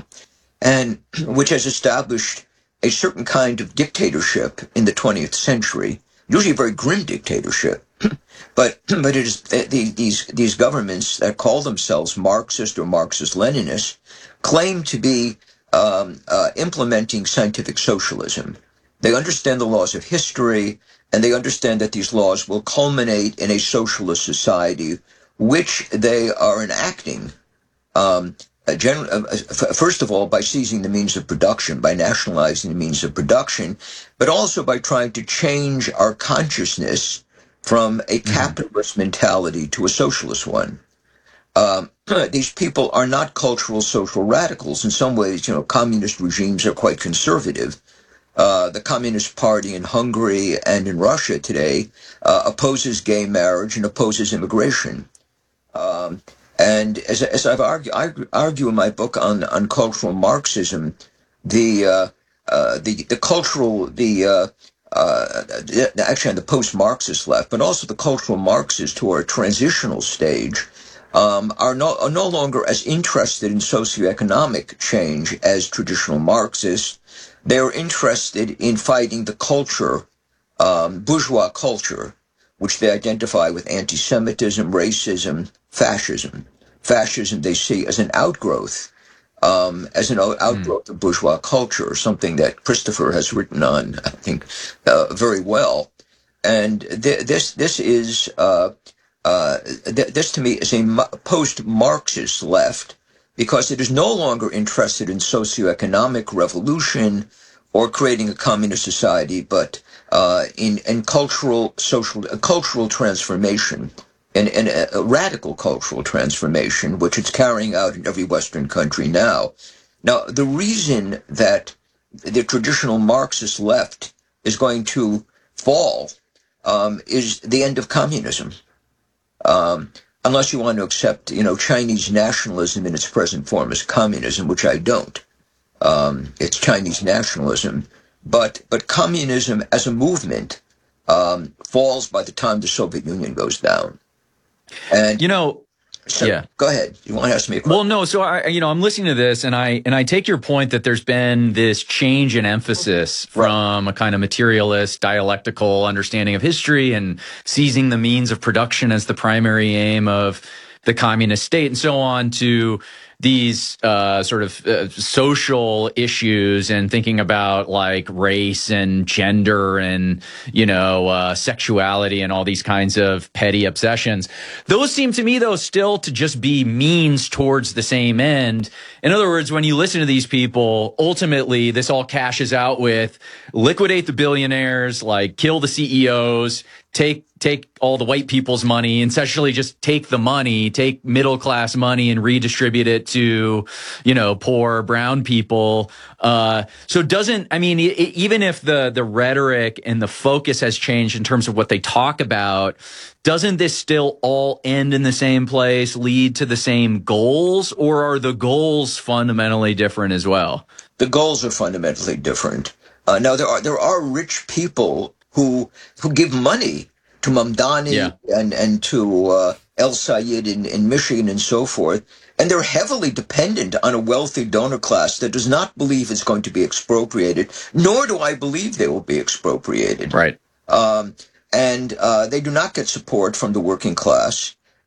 S21: and which has established a certain kind of dictatorship in the twentieth century, usually a very grim dictatorship. But but it is these these governments that call themselves Marxist or Marxist-Leninists claim to be um, uh, implementing scientific socialism. They understand the laws of history, and they understand that these laws will culminate in a socialist society, which they are enacting. Um, uh, gen- uh, f- first of all, by seizing the means of production, by nationalizing the means of production, but also by trying to change our consciousness from a capitalist mentality to a socialist one. Um, these people are not cultural social radicals. In some ways, you know, communist regimes are quite conservative. Uh, the Communist Party in Hungary and in Russia today uh, opposes gay marriage and opposes immigration. Um, and as, as I've argue, I argue in my book on, on cultural Marxism, the uh, uh, the the cultural the uh, uh, actually on the post-Marxist left, but also the cultural Marxists who are a transitional stage, um, are no are no longer as interested in socioeconomic change as traditional Marxists. They're interested in fighting the culture, um, bourgeois culture, which they identify with anti-Semitism, racism, fascism. Fascism they see as an outgrowth, um, as an outgrowth mm. of bourgeois culture, something that Christopher has written on, I think, uh, very well. And th- this this is uh, uh, th- this to me is a post-Marxist left, because it is no longer interested in socioeconomic revolution or creating a communist society, but uh, in, in cultural, social, uh, cultural transformation, and, and a, a radical cultural transformation, which it's carrying out in every Western country now. Now, the reason that the traditional Marxist left is going to fall um, is the end of communism. Um, Unless you want to accept, you know, Chinese nationalism in its present form as communism, which I don't. Um, it's Chinese nationalism. But but communism as a movement um, falls by the time the Soviet Union goes down. And
S22: you know,
S21: so,
S22: yeah.
S21: Go ahead. You want to ask me a question?
S22: Well, no. So I, you know, I'm listening to this, and I and I take your point that there's been this change in emphasis from a kind of materialist, dialectical understanding of history and seizing the means of production as the primary aim of the communist state, and so on, to these uh, sort of uh, social issues and thinking about like race and gender and, you know, uh, sexuality and all these kinds of petty obsessions. Those seem to me, though, still to just be means towards the same end. In other words, when you listen to these people, ultimately this all cashes out with liquidate the billionaires, like kill the C E Os, take take all the white people's money, and essentially just take the money, take middle class money and redistribute it to, you know, poor brown people. Uh, so doesn't, I mean, it, even if the, the rhetoric and the focus has changed in terms of what they talk about, doesn't this still all end in the same place, lead to the same goals, or are the goals fundamentally different as well?
S21: The goals are fundamentally different. Uh, now there are, there are rich people who, who give money to Mamdani yeah. and, and to uh, El Sayed in, in Michigan and so forth. And they're heavily dependent on a wealthy donor class that does not believe it's going to be expropriated, nor do I believe they will be expropriated.
S22: Right.
S21: Um, and uh, they do not get support from the working class.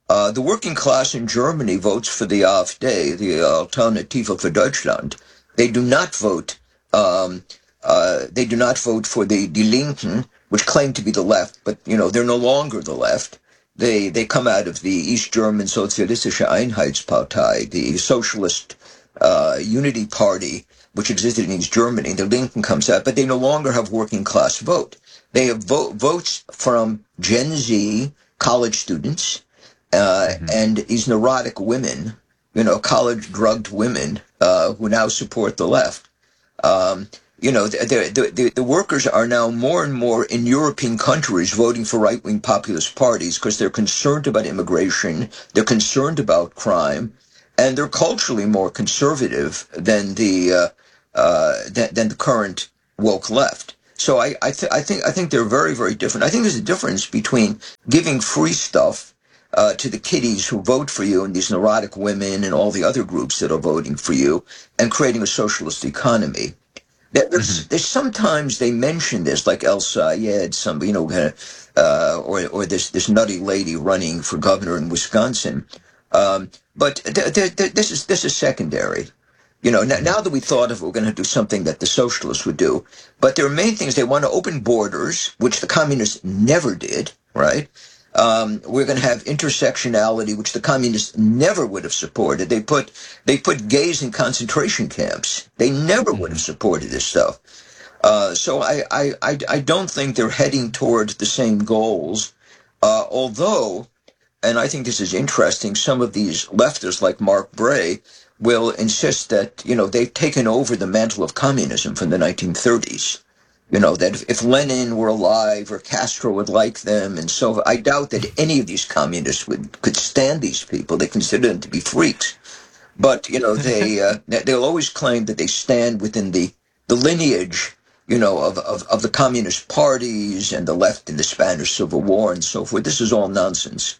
S21: Uh, the working class in Germany votes for the AfD, the Alternative für Deutschland. They do not vote. Um, uh, they do not vote for the Die Linken, which claim to be the left, but you know they're no longer the left. They they come out of the East German Sozialistische Einheitspartei, the Socialist uh, Unity Party, which existed in East Germany. The Linken comes out, but they no longer have working class vote. They have vo- votes from Gen Z college students. Uh, mm-hmm. And these neurotic women, you know, college drugged women, uh, who now support the left. Um, you know, the, the, the, the workers are now more and more in European countries voting for right-wing populist parties because they're concerned about immigration, they're concerned about crime, and they're culturally more conservative than the, uh, uh, than, than the current woke left. So I, I, th- I think, I think they're very, very different. I think there's a difference between giving free stuff Uh, to the kiddies who vote for you and these neurotic women and all the other groups that are voting for you and creating a socialist economy. There's, mm-hmm. there's sometimes they mention this, like El Sayed, some, you know, uh, or, or this, this nutty lady running for governor in Wisconsin. Um, but th- th- th- this is, this is secondary. You know, n- now that we thought of, we're going to do something that the socialists would do, but there are main things. They want to open borders, which the communists never did, right? Um, we're going to have intersectionality, which the communists never would have supported. They put they put gays in concentration camps. They never would have supported this stuff. Uh, so I, I, I, I don't think they're heading towards the same goals. Uh, although, and I think this is interesting, some of these leftists like Mark Bray will insist that, you know, they've taken over the mantle of communism from the nineteen thirties. You know, that if, if Lenin were alive or Castro would like them. And so I doubt that any of these communists would could stand these people. They consider them to be freaks. But, you know, they, uh, they'll always claim that they stand within the, the lineage, you know, of, of, of the communist parties and the left in the Spanish Civil War and so forth. This is all nonsense.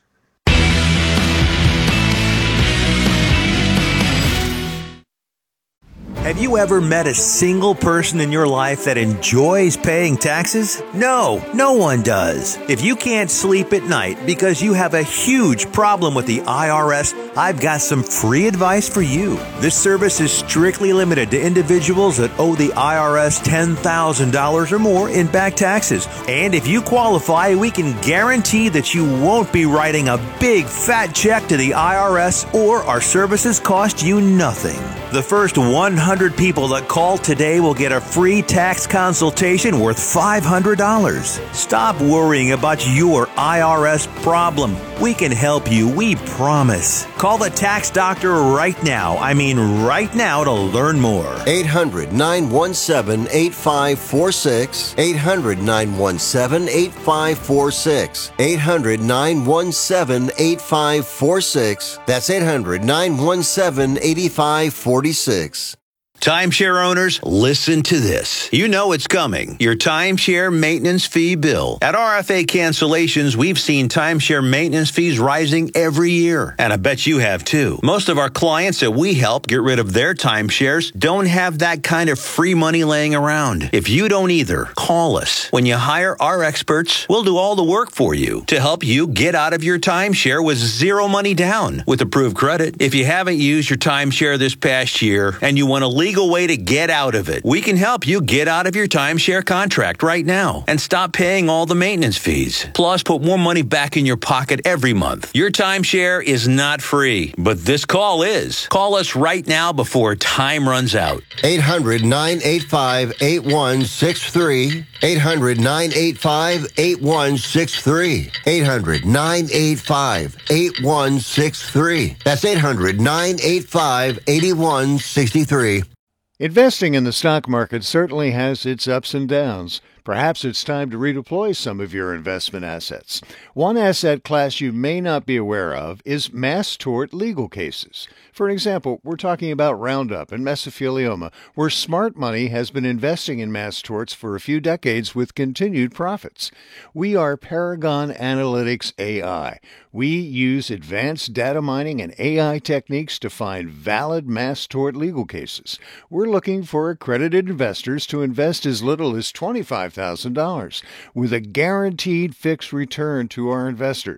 S1: Have you ever met a single person in your life that enjoys paying taxes? No, no one does. If you can't sleep at night because you have a huge problem with the I R S, I've got some free advice for you. This service is strictly limited to individuals that owe the I R S ten thousand dollars or more in back taxes. And if you qualify, we can guarantee that you won't be writing a big fat check to the I R S, or our services cost you nothing. The first one hundred people that call today will get a free tax consultation worth five hundred dollars. Stop worrying about your I R S problem. We can help you, we promise. Call the tax doctor right now. I mean right now to learn more.
S2: eight hundred, nine one seven, eight five four six. eight hundred, nine one seven, eight five four six. eight hundred, nine one seven, eight five four six. That's eight hundred, nine one seven, eight five four six.
S1: Timeshare owners, listen to this. You know it's coming. Your timeshare maintenance fee bill. At R F A Cancellations, we've seen timeshare maintenance fees rising every year. And I bet you have too. Most of our clients that we help get rid of their timeshares don't have that kind of free money laying around. If you don't either, call us. When you hire our experts, we'll do all the work for you to help you get out of your timeshare with zero money down with approved credit. If you haven't used your timeshare this past year and you want to leave legal way to get out of it. We can help you get out of your timeshare contract right now and stop paying all the maintenance fees. Plus, put more money back in your pocket every month. Your timeshare is not free, but this call is. Call us right now before time runs out.
S2: eight hundred, nine eight five, eight one six three. eight hundred, nine eight five, eight one six three. eight hundred, nine eight five, eight one six three. That's eight hundred, nine eight five, eight one six three.
S23: Investing in the stock market certainly has its ups and downs. Perhaps it's time to redeploy some of your investment assets. One asset class you may not be aware of is mass tort legal cases. For example, we're talking about Roundup and mesothelioma, where smart money has been investing in mass torts for a few decades with continued profits. We are Paragon Analytics A I. We use advanced data mining and A I techniques to find valid mass tort legal cases. We're looking for accredited investors to invest as little as twenty-five thousand dollars with a guaranteed fixed return to our investors.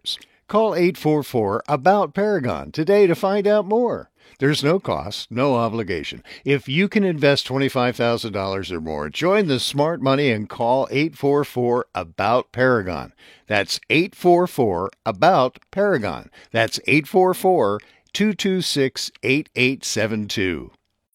S23: Call eight four four, A B O U T, Paragon today to find out more. There's no cost, no obligation. If you can invest twenty-five thousand dollars or more, join the smart money and call eight four four, A B O U T, Paragon. That's eight four four, A B O U T, Paragon. That's eight four four, two two six, eight eight seven two.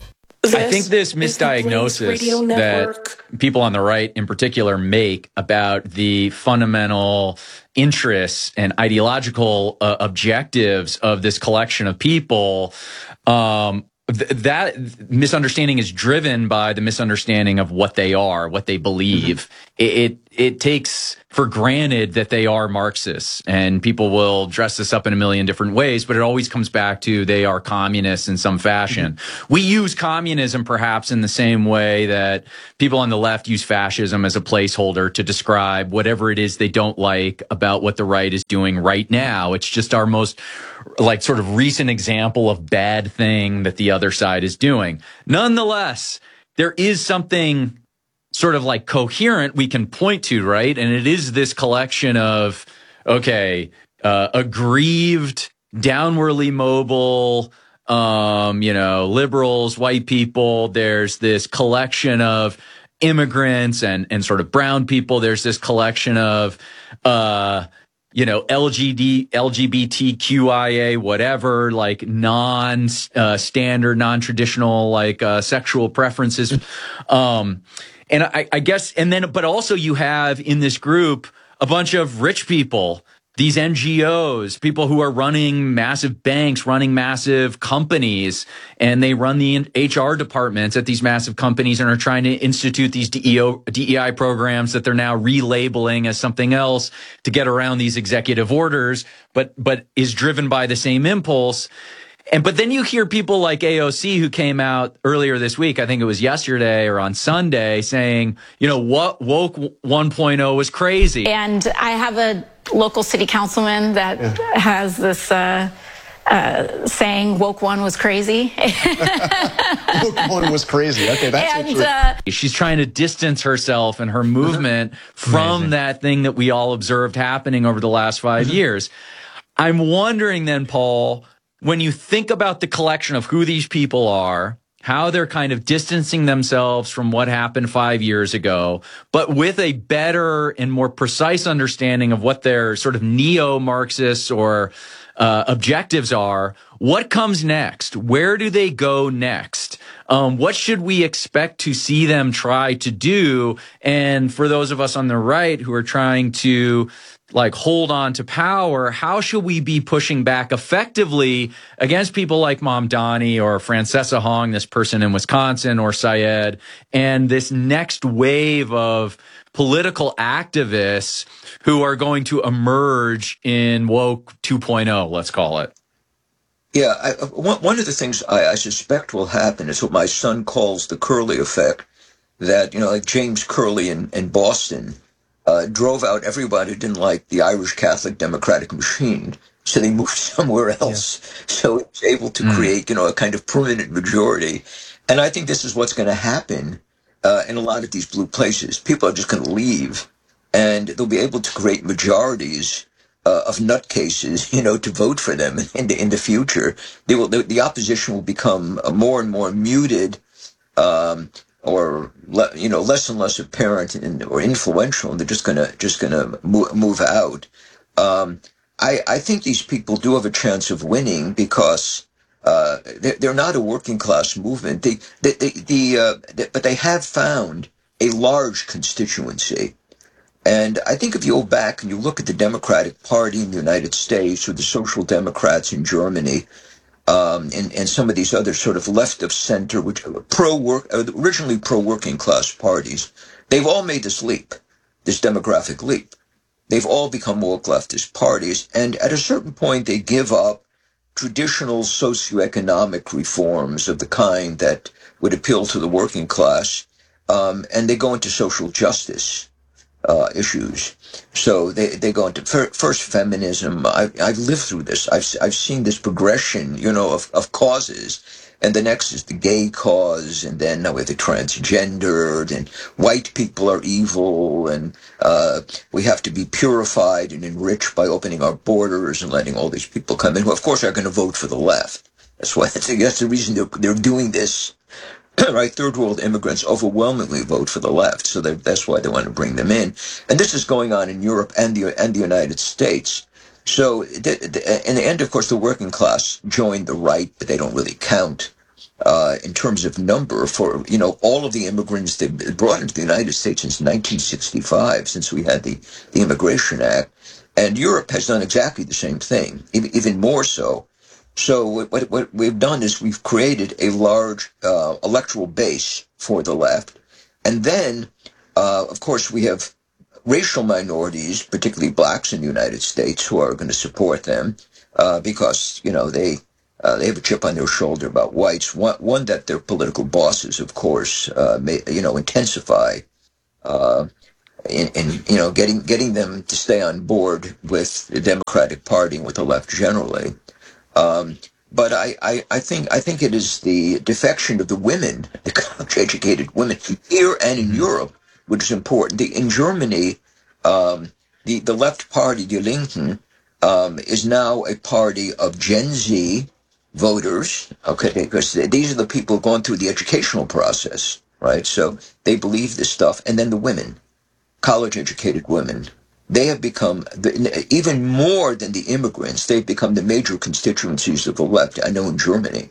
S22: I think this misdiagnosis that people on the right in particular make about the fundamental interests and ideological uh, objectives of this collection of people, um, th- that misunderstanding is driven by the misunderstanding of what they are, what they believe. Mm-hmm. It, it it takes for granted that they are Marxists, and people will dress this up in a million different ways, but it always comes back to they are communists in some fashion. Mm-hmm. We use communism perhaps in the same way that people on the left use fascism as a placeholder to describe whatever it is they don't like about what the right is doing right now. It's just our most like sort of recent example of bad thing that the other side is doing. Nonetheless, there is something sort of like coherent we can point to, right? And it is this collection of, okay, uh, aggrieved, downwardly mobile, um, you know, liberals, white people. There's this collection of immigrants and, and sort of brown people. There's this collection of, uh, you know, L G D, L G B T Q I A, whatever, like non, uh, standard, non-traditional, like, uh, sexual preferences. Um, And I, I guess, and then, but also you have in this group a bunch of rich people, these N G Os, people who are running massive banks, running massive companies, and they run the H R departments at these massive companies and are trying to institute these D E I programs that they're now relabeling as something else to get around these executive orders, but, but is driven by the same impulse. And but then you hear people like A O C who came out earlier this week, I think it was yesterday or on Sunday, saying, you know, what woke one point oh was crazy.
S3: And I have a local city councilman that yeah. has this uh, uh, saying woke one was crazy.
S4: Woke one was crazy. Okay, that's
S3: and, uh,
S22: she's trying to distance herself and her movement from Amazing. that thing that we all observed happening over the last five years. I'm wondering then, Paul, when you think about the collection of who these people are, how they're kind of distancing themselves from what happened five years ago, but with a better and more precise understanding of what their sort of neo-Marxists or uh, objectives are, what comes next? Where do they go next? Um, what should we expect to see them try to do? And for those of us on the right who are trying to like hold on to power, how should we be pushing back effectively against people like Mamdani or Francesca Hong, this person in Wisconsin, or Syed, and this next wave of political activists who are going to emerge in woke two point oh, let's call it?
S21: Yeah, I, one, one of the things I, I suspect will happen is what my son calls the Curley effect, that, you know, like James Curley in, in Boston, Uh, drove out everybody who didn't like the Irish Catholic Democratic machine, so they moved somewhere else. Yeah. So it was able to mm. create, you know, a kind of permanent majority. And I think this is what's going to happen uh, in a lot of these blue places. People are just going to leave, and they'll be able to create majorities uh, of nutcases, you know, to vote for them in the in the future. They will. The, the opposition will become more and more muted. Um, or, you know, less and less apparent and, or influential, and they're just gonna, just gonna move, move out. Um, I, I think these people do have a chance of winning because, uh, they're, they're not a working class movement. They, they, they the, uh, they, but they have found a large constituency. And I think if you go back and you look at the Democratic Party in the United States or the Social Democrats in Germany, Um, and, and some of these other sort of left of center, which pro-work, originally pro-working class parties, they've all made this leap, this demographic leap. They've all become woke leftist parties. And at a certain point, they give up traditional socioeconomic reforms of the kind that would appeal to the working class. Um, and they go into social justice uh, issues. So they, they go into first feminism. I've, I've lived through this. I've, I've seen this progression, you know, of, of causes. And the next is the gay cause, and then now we have the transgendered, and white people are evil, and uh, we have to be purified and enriched by opening our borders and letting all these people come in, who of course are going to vote for the left. That's why that's, that's the reason they're, they're doing this. Right, third world immigrants overwhelmingly vote for the left, so that's why they want to bring them in. And this is going on in Europe and the and the United States. So, the, the, in the end, of course, the working class joined the right, but they don't really count uh, in terms of number. For you know, all of the immigrants they brought into the United States since nineteen sixty-five, since we had the, the Immigration Act, and Europe has done exactly the same thing, even, even more so. So what, what we've done is we've created a large uh, electoral base for the left. And then, uh, of course, we have racial minorities, particularly blacks in the United States, who are going to support them uh, because, you know, they uh, they have a chip on their shoulder about whites. One, one that their political bosses, of course, uh, may, you know, intensify uh, in, in, you know, getting getting them to stay on board with the Democratic Party and with the left generally. Um, but I, I, I think I think it is the defection of the women, the college-educated women here and in Europe, which is important. The, in Germany, um, the the left party, Die Linken, um, is now a party of Gen Z voters. Okay, because these are the people going through the educational process, right? So they believe this stuff, and then the women, college-educated women. They have become, the, even more than the immigrants, they've become the major constituencies of the left, I know in Germany.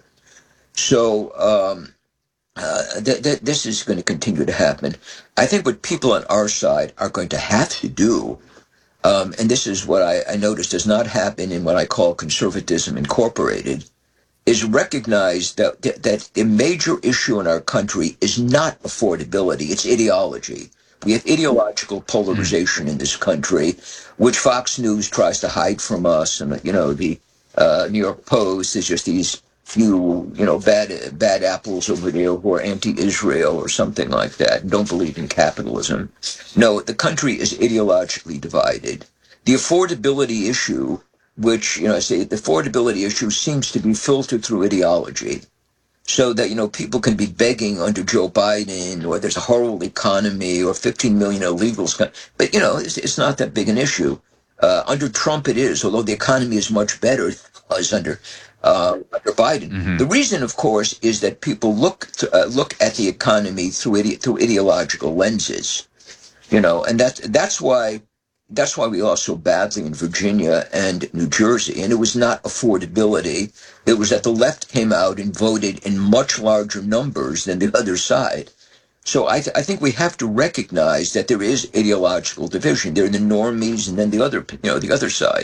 S21: So um, uh, th- th- this is going to continue to happen. I think what people on our side are going to have to do, um, and this is what I, I noticed does not happen in what I call conservatism incorporated, is recognize that, that, that the major issue in our country is not affordability, it's ideology. We have ideological polarization in this country, which Fox News tries to hide from us. And, you know, the uh, New York Post is just these few, you know, bad bad apples over there who are anti-Israel or something like that and don't believe in capitalism. No, the country is ideologically divided. The affordability issue, which, you know, I say the affordability issue seems to be filtered through ideology. So that, you know, people can be begging under Joe Biden, or there's a horrible economy, or fifteen million illegals. But, you know, it's, it's not that big an issue. Uh, under Trump it is, although the economy is much better than it was under, uh, under Biden. Mm-hmm. The reason, of course, is that people look to, uh, look at the economy through ide- through ideological lenses. You know, and that's, that's why... That's why we lost so badly in Virginia and New Jersey. And it was not affordability. It was that the left came out and voted in much larger numbers than the other side. So I, th- I think we have to recognize that there is ideological division. There are the normies and then the other, you know, the other side.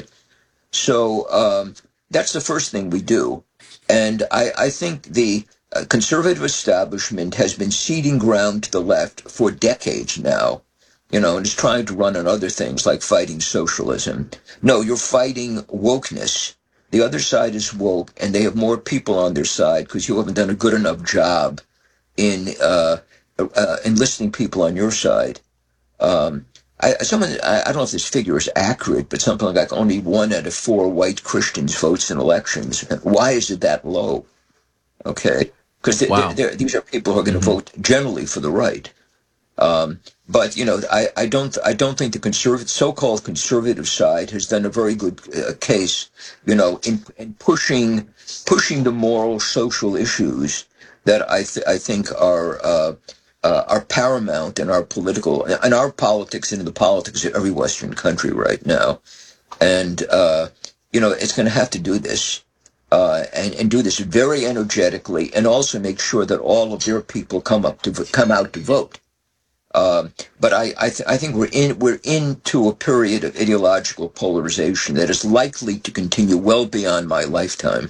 S21: So um, that's the first thing we do. And I, I think the uh, conservative establishment has been ceding ground to the left for decades now. You know, and is trying to run on other things like fighting socialism. No, you're fighting wokeness. The other side is woke, and they have more people on their side because you haven't done a good enough job in uh, uh, enlisting people on your side. Um, I, someone, I, I don't know if this figure is accurate, but something like only one out of four white Christians votes in elections. Why is it that low? Okay, because wow. these are people who are going to mm-hmm. vote generally for the right. Um, but you know, I, I don't, I don't think the conservative, so-called conservative side has done a very good uh, case, you know, in, in pushing, pushing the moral, social issues that I, th- I think are, uh, uh, are paramount in our political, in our politics and in the politics of every Western country right now. And, uh, you know, it's going to have to do this, uh, and, and do this very energetically, and also make sure that all of their people come up to, come out to vote. Um, but I, I, th- I think we're in we're into a period of ideological polarization that is likely to continue well beyond my lifetime.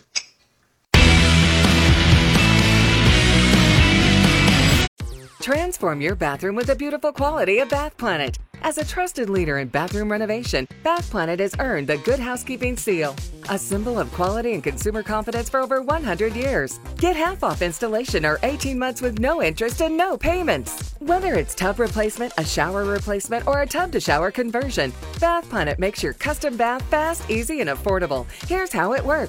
S5: Transform your bathroom with the beautiful quality of Bath Planet. As a trusted leader in bathroom renovation, Bath Planet has earned the Good Housekeeping seal, a symbol of quality and consumer confidence for over one hundred years. Get half off installation or eighteen months with no interest and no payments. Whether it's tub replacement, a shower replacement, or a tub-to-shower conversion, Bath Planet makes your custom bath fast, easy, and affordable. Here's how it works.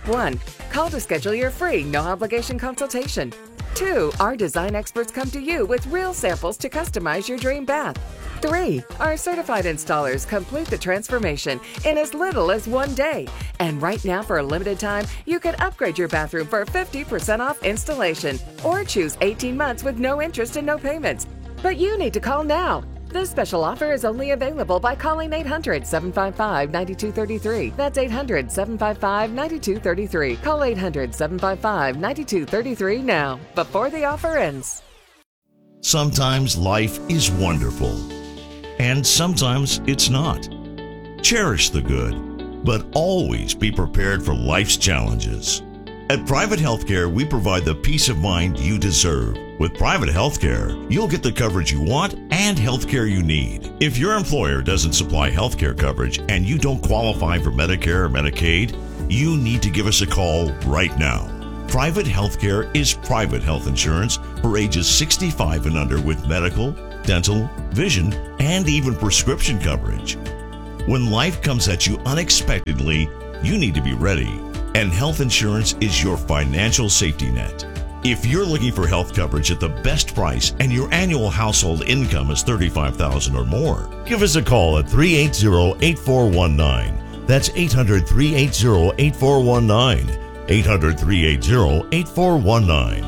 S5: One, call to schedule your free, no obligation consultation. Two, our design experts come to you with real samples to customize your dream bath. Three, our certified installers complete the transformation in as little as one day. And right now, for a limited time, you can upgrade your bathroom for fifty percent off installation or choose eighteen months with no interest and no payments. But you need to call now. This special offer is only available by calling eight hundred, seven five five, nine two three three. That's eight hundred, seven five five, nine two three three. Call eight hundred, seven five five, nine two three three now, before the offer ends.
S10: Sometimes life is wonderful, and sometimes it's not. Cherish the good, but always be prepared for life's challenges. At Private Healthcare, we provide the peace of mind you deserve. With Private Healthcare, you'll get the coverage you want and healthcare you need. If your employer doesn't supply healthcare coverage and you don't qualify for Medicare or Medicaid, you need to give us a call right now. Private Healthcare is private health insurance for ages sixty-five and under with medical, dental, vision, and even prescription coverage. When life comes at you unexpectedly, you need to be ready. And health insurance is your financial safety net. If you're looking for health coverage at the best price and your annual household income is thirty-five thousand dollars or more, give us a call at three eight zero, eight four one nine. That's eight hundred, three eight zero, eight four one nine. eight hundred, three eight zero, eight four one nine.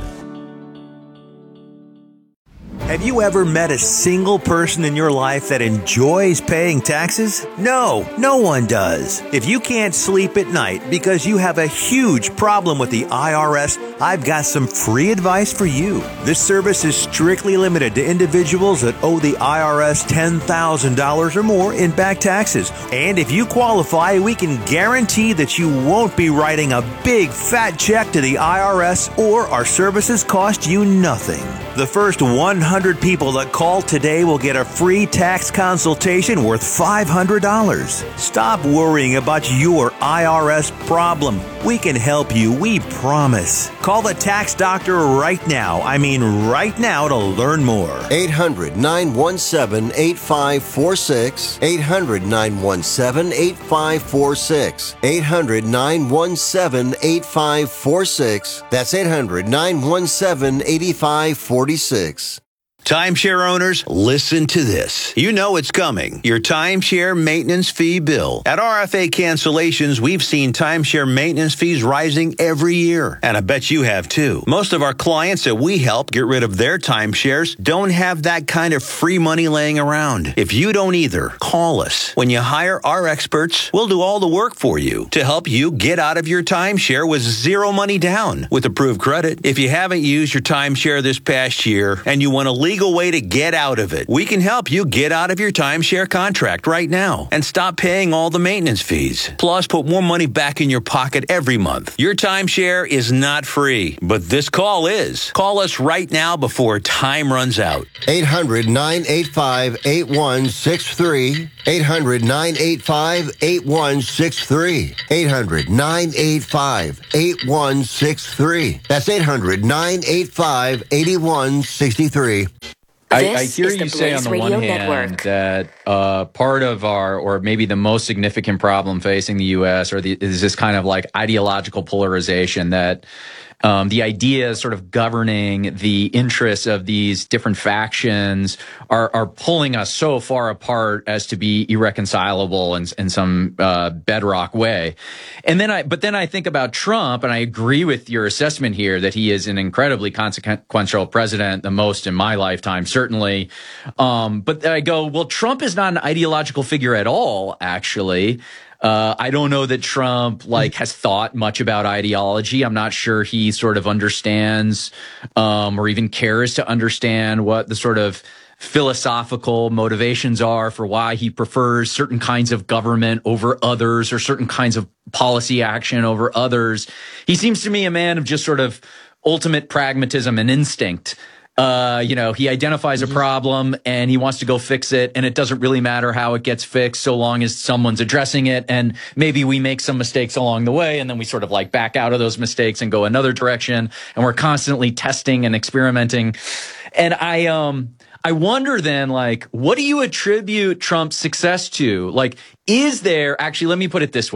S1: Have you ever met a single person in your life that enjoys paying taxes? No, no one does. If you can't sleep at night because you have a huge problem with the I R S, I've got some free advice for you. This service is strictly limited to individuals that owe the I R S ten thousand dollars or more in back taxes. And if you qualify, we can guarantee that you won't be writing a big fat check to the I R S, or our services cost you nothing. The first one hundred people that call today will get a free tax consultation worth five hundred dollars. Stop worrying about your I R S problem. We can help you, we promise. Call the tax doctor right now. I mean right now to learn more.
S2: eight hundred, nine one seven, eight five four six. eight hundred, nine one seven, eight five four six. eight hundred, nine one seven, eight five four six. That's eight hundred, nine one seven, eight five four six.
S1: Timeshare owners, listen to this. You know it's coming. Your timeshare maintenance fee bill. At R F A Cancellations, we've seen timeshare maintenance fees rising every year. And I bet you have too. Most of our clients that we help get rid of their timeshares don't have that kind of free money laying around. If you don't either, call us. When you hire our experts, we'll do all the work for you to help you get out of your timeshare with zero money down with approved credit. If you haven't used your timeshare this past year and you want to leave legal way to get out of it. We can help you get out of your timeshare contract right now and stop paying all the maintenance fees. Plus, put more money back in your pocket every month. Your timeshare is not free, but this call is. Call us right now before time runs out.
S2: eight hundred, nine eight five, eight one six three. eight hundred, nine eight five, eight one six three. eight hundred, nine eight five, eight one six three. That's eight hundred, nine eight five, eight one six three.
S22: I, I hear you say on the one hand Network. that uh, part of our, or maybe the most significant problem facing the U S or the, is this kind of like ideological polarization that Um, the ideas sort of governing the interests of these different factions are, are pulling us so far apart as to be irreconcilable in, in some uh, bedrock way. And then I, but then I think about Trump, and I agree with your assessment here that he is an incredibly consequential president, the most in my lifetime, certainly. Um, but then I go, well, Trump is not an ideological figure at all, actually. Uh, I don't know that Trump like has thought much about ideology. I'm not sure he sort of understands um, or even cares to understand what the sort of philosophical motivations are for why he prefers certain kinds of government over others or certain kinds of policy action over others. He seems to me a man of just sort of ultimate pragmatism and instinct. Uh, you know, he identifies a problem and he wants to go fix it, and it doesn't really matter how it gets fixed so long as someone's addressing it, and maybe we make some mistakes along the way and then we sort of like back out of those mistakes and go another direction, and we're constantly testing and experimenting. And I um I wonder then, like, what do you attribute Trump's success to? Like, is there actually, let me put it this way.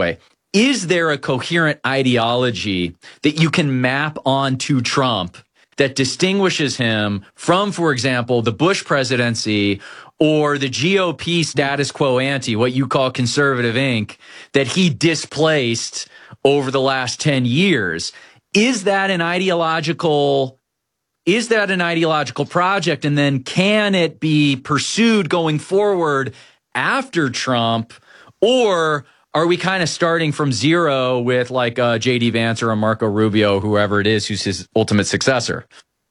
S22: is there a coherent ideology that you can map onto Trump that distinguishes him from, for example, the Bush presidency or the G O P status quo ante, what you call conservative Incorporated, that he displaced over the last ten years? Is that an ideological Is that an ideological project? And then can it be pursued going forward after Trump? Or are we kind of starting from zero with like a J D Vance or a Marco Rubio, whoever it is, who's his ultimate successor?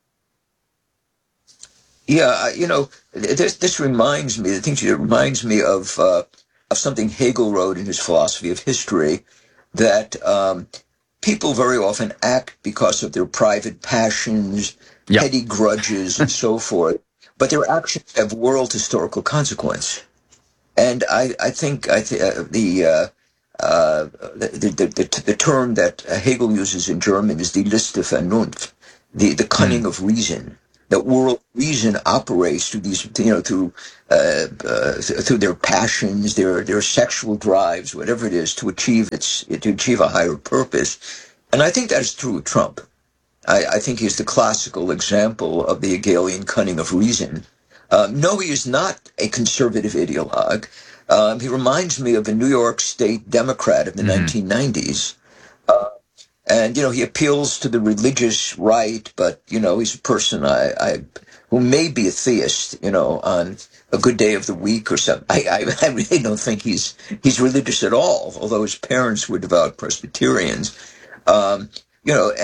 S21: Yeah, you know, this this reminds me, I think it reminds me of uh, of something Hegel wrote in his philosophy of history, that um, people very often act because of their private passions, yep. petty grudges, and so forth, but their actions have world historical consequence. And I, I think I th- uh, the, uh, uh, the, the the the term that Hegel uses in German is die Liste Vernunft, the the cunning mm. of reason. That world reason operates through these, you know, through uh, uh, through their passions, their their sexual drives, whatever it is, to achieve its to achieve a higher purpose. And I think that is true of Trump. I, I think he's the classical example of the Hegelian cunning of reason. Um, no, he is not a conservative ideologue. Um, he reminds me of a New York State Democrat of the mm-hmm. nineteen nineties. Uh, And, you know, he appeals to the religious right, but, you know, he's a person I, I who may be a theist, you know, on a good day of the week or something. I, I, I really don't think he's he's religious at all, although his parents were devout Presbyterians. Um, you know,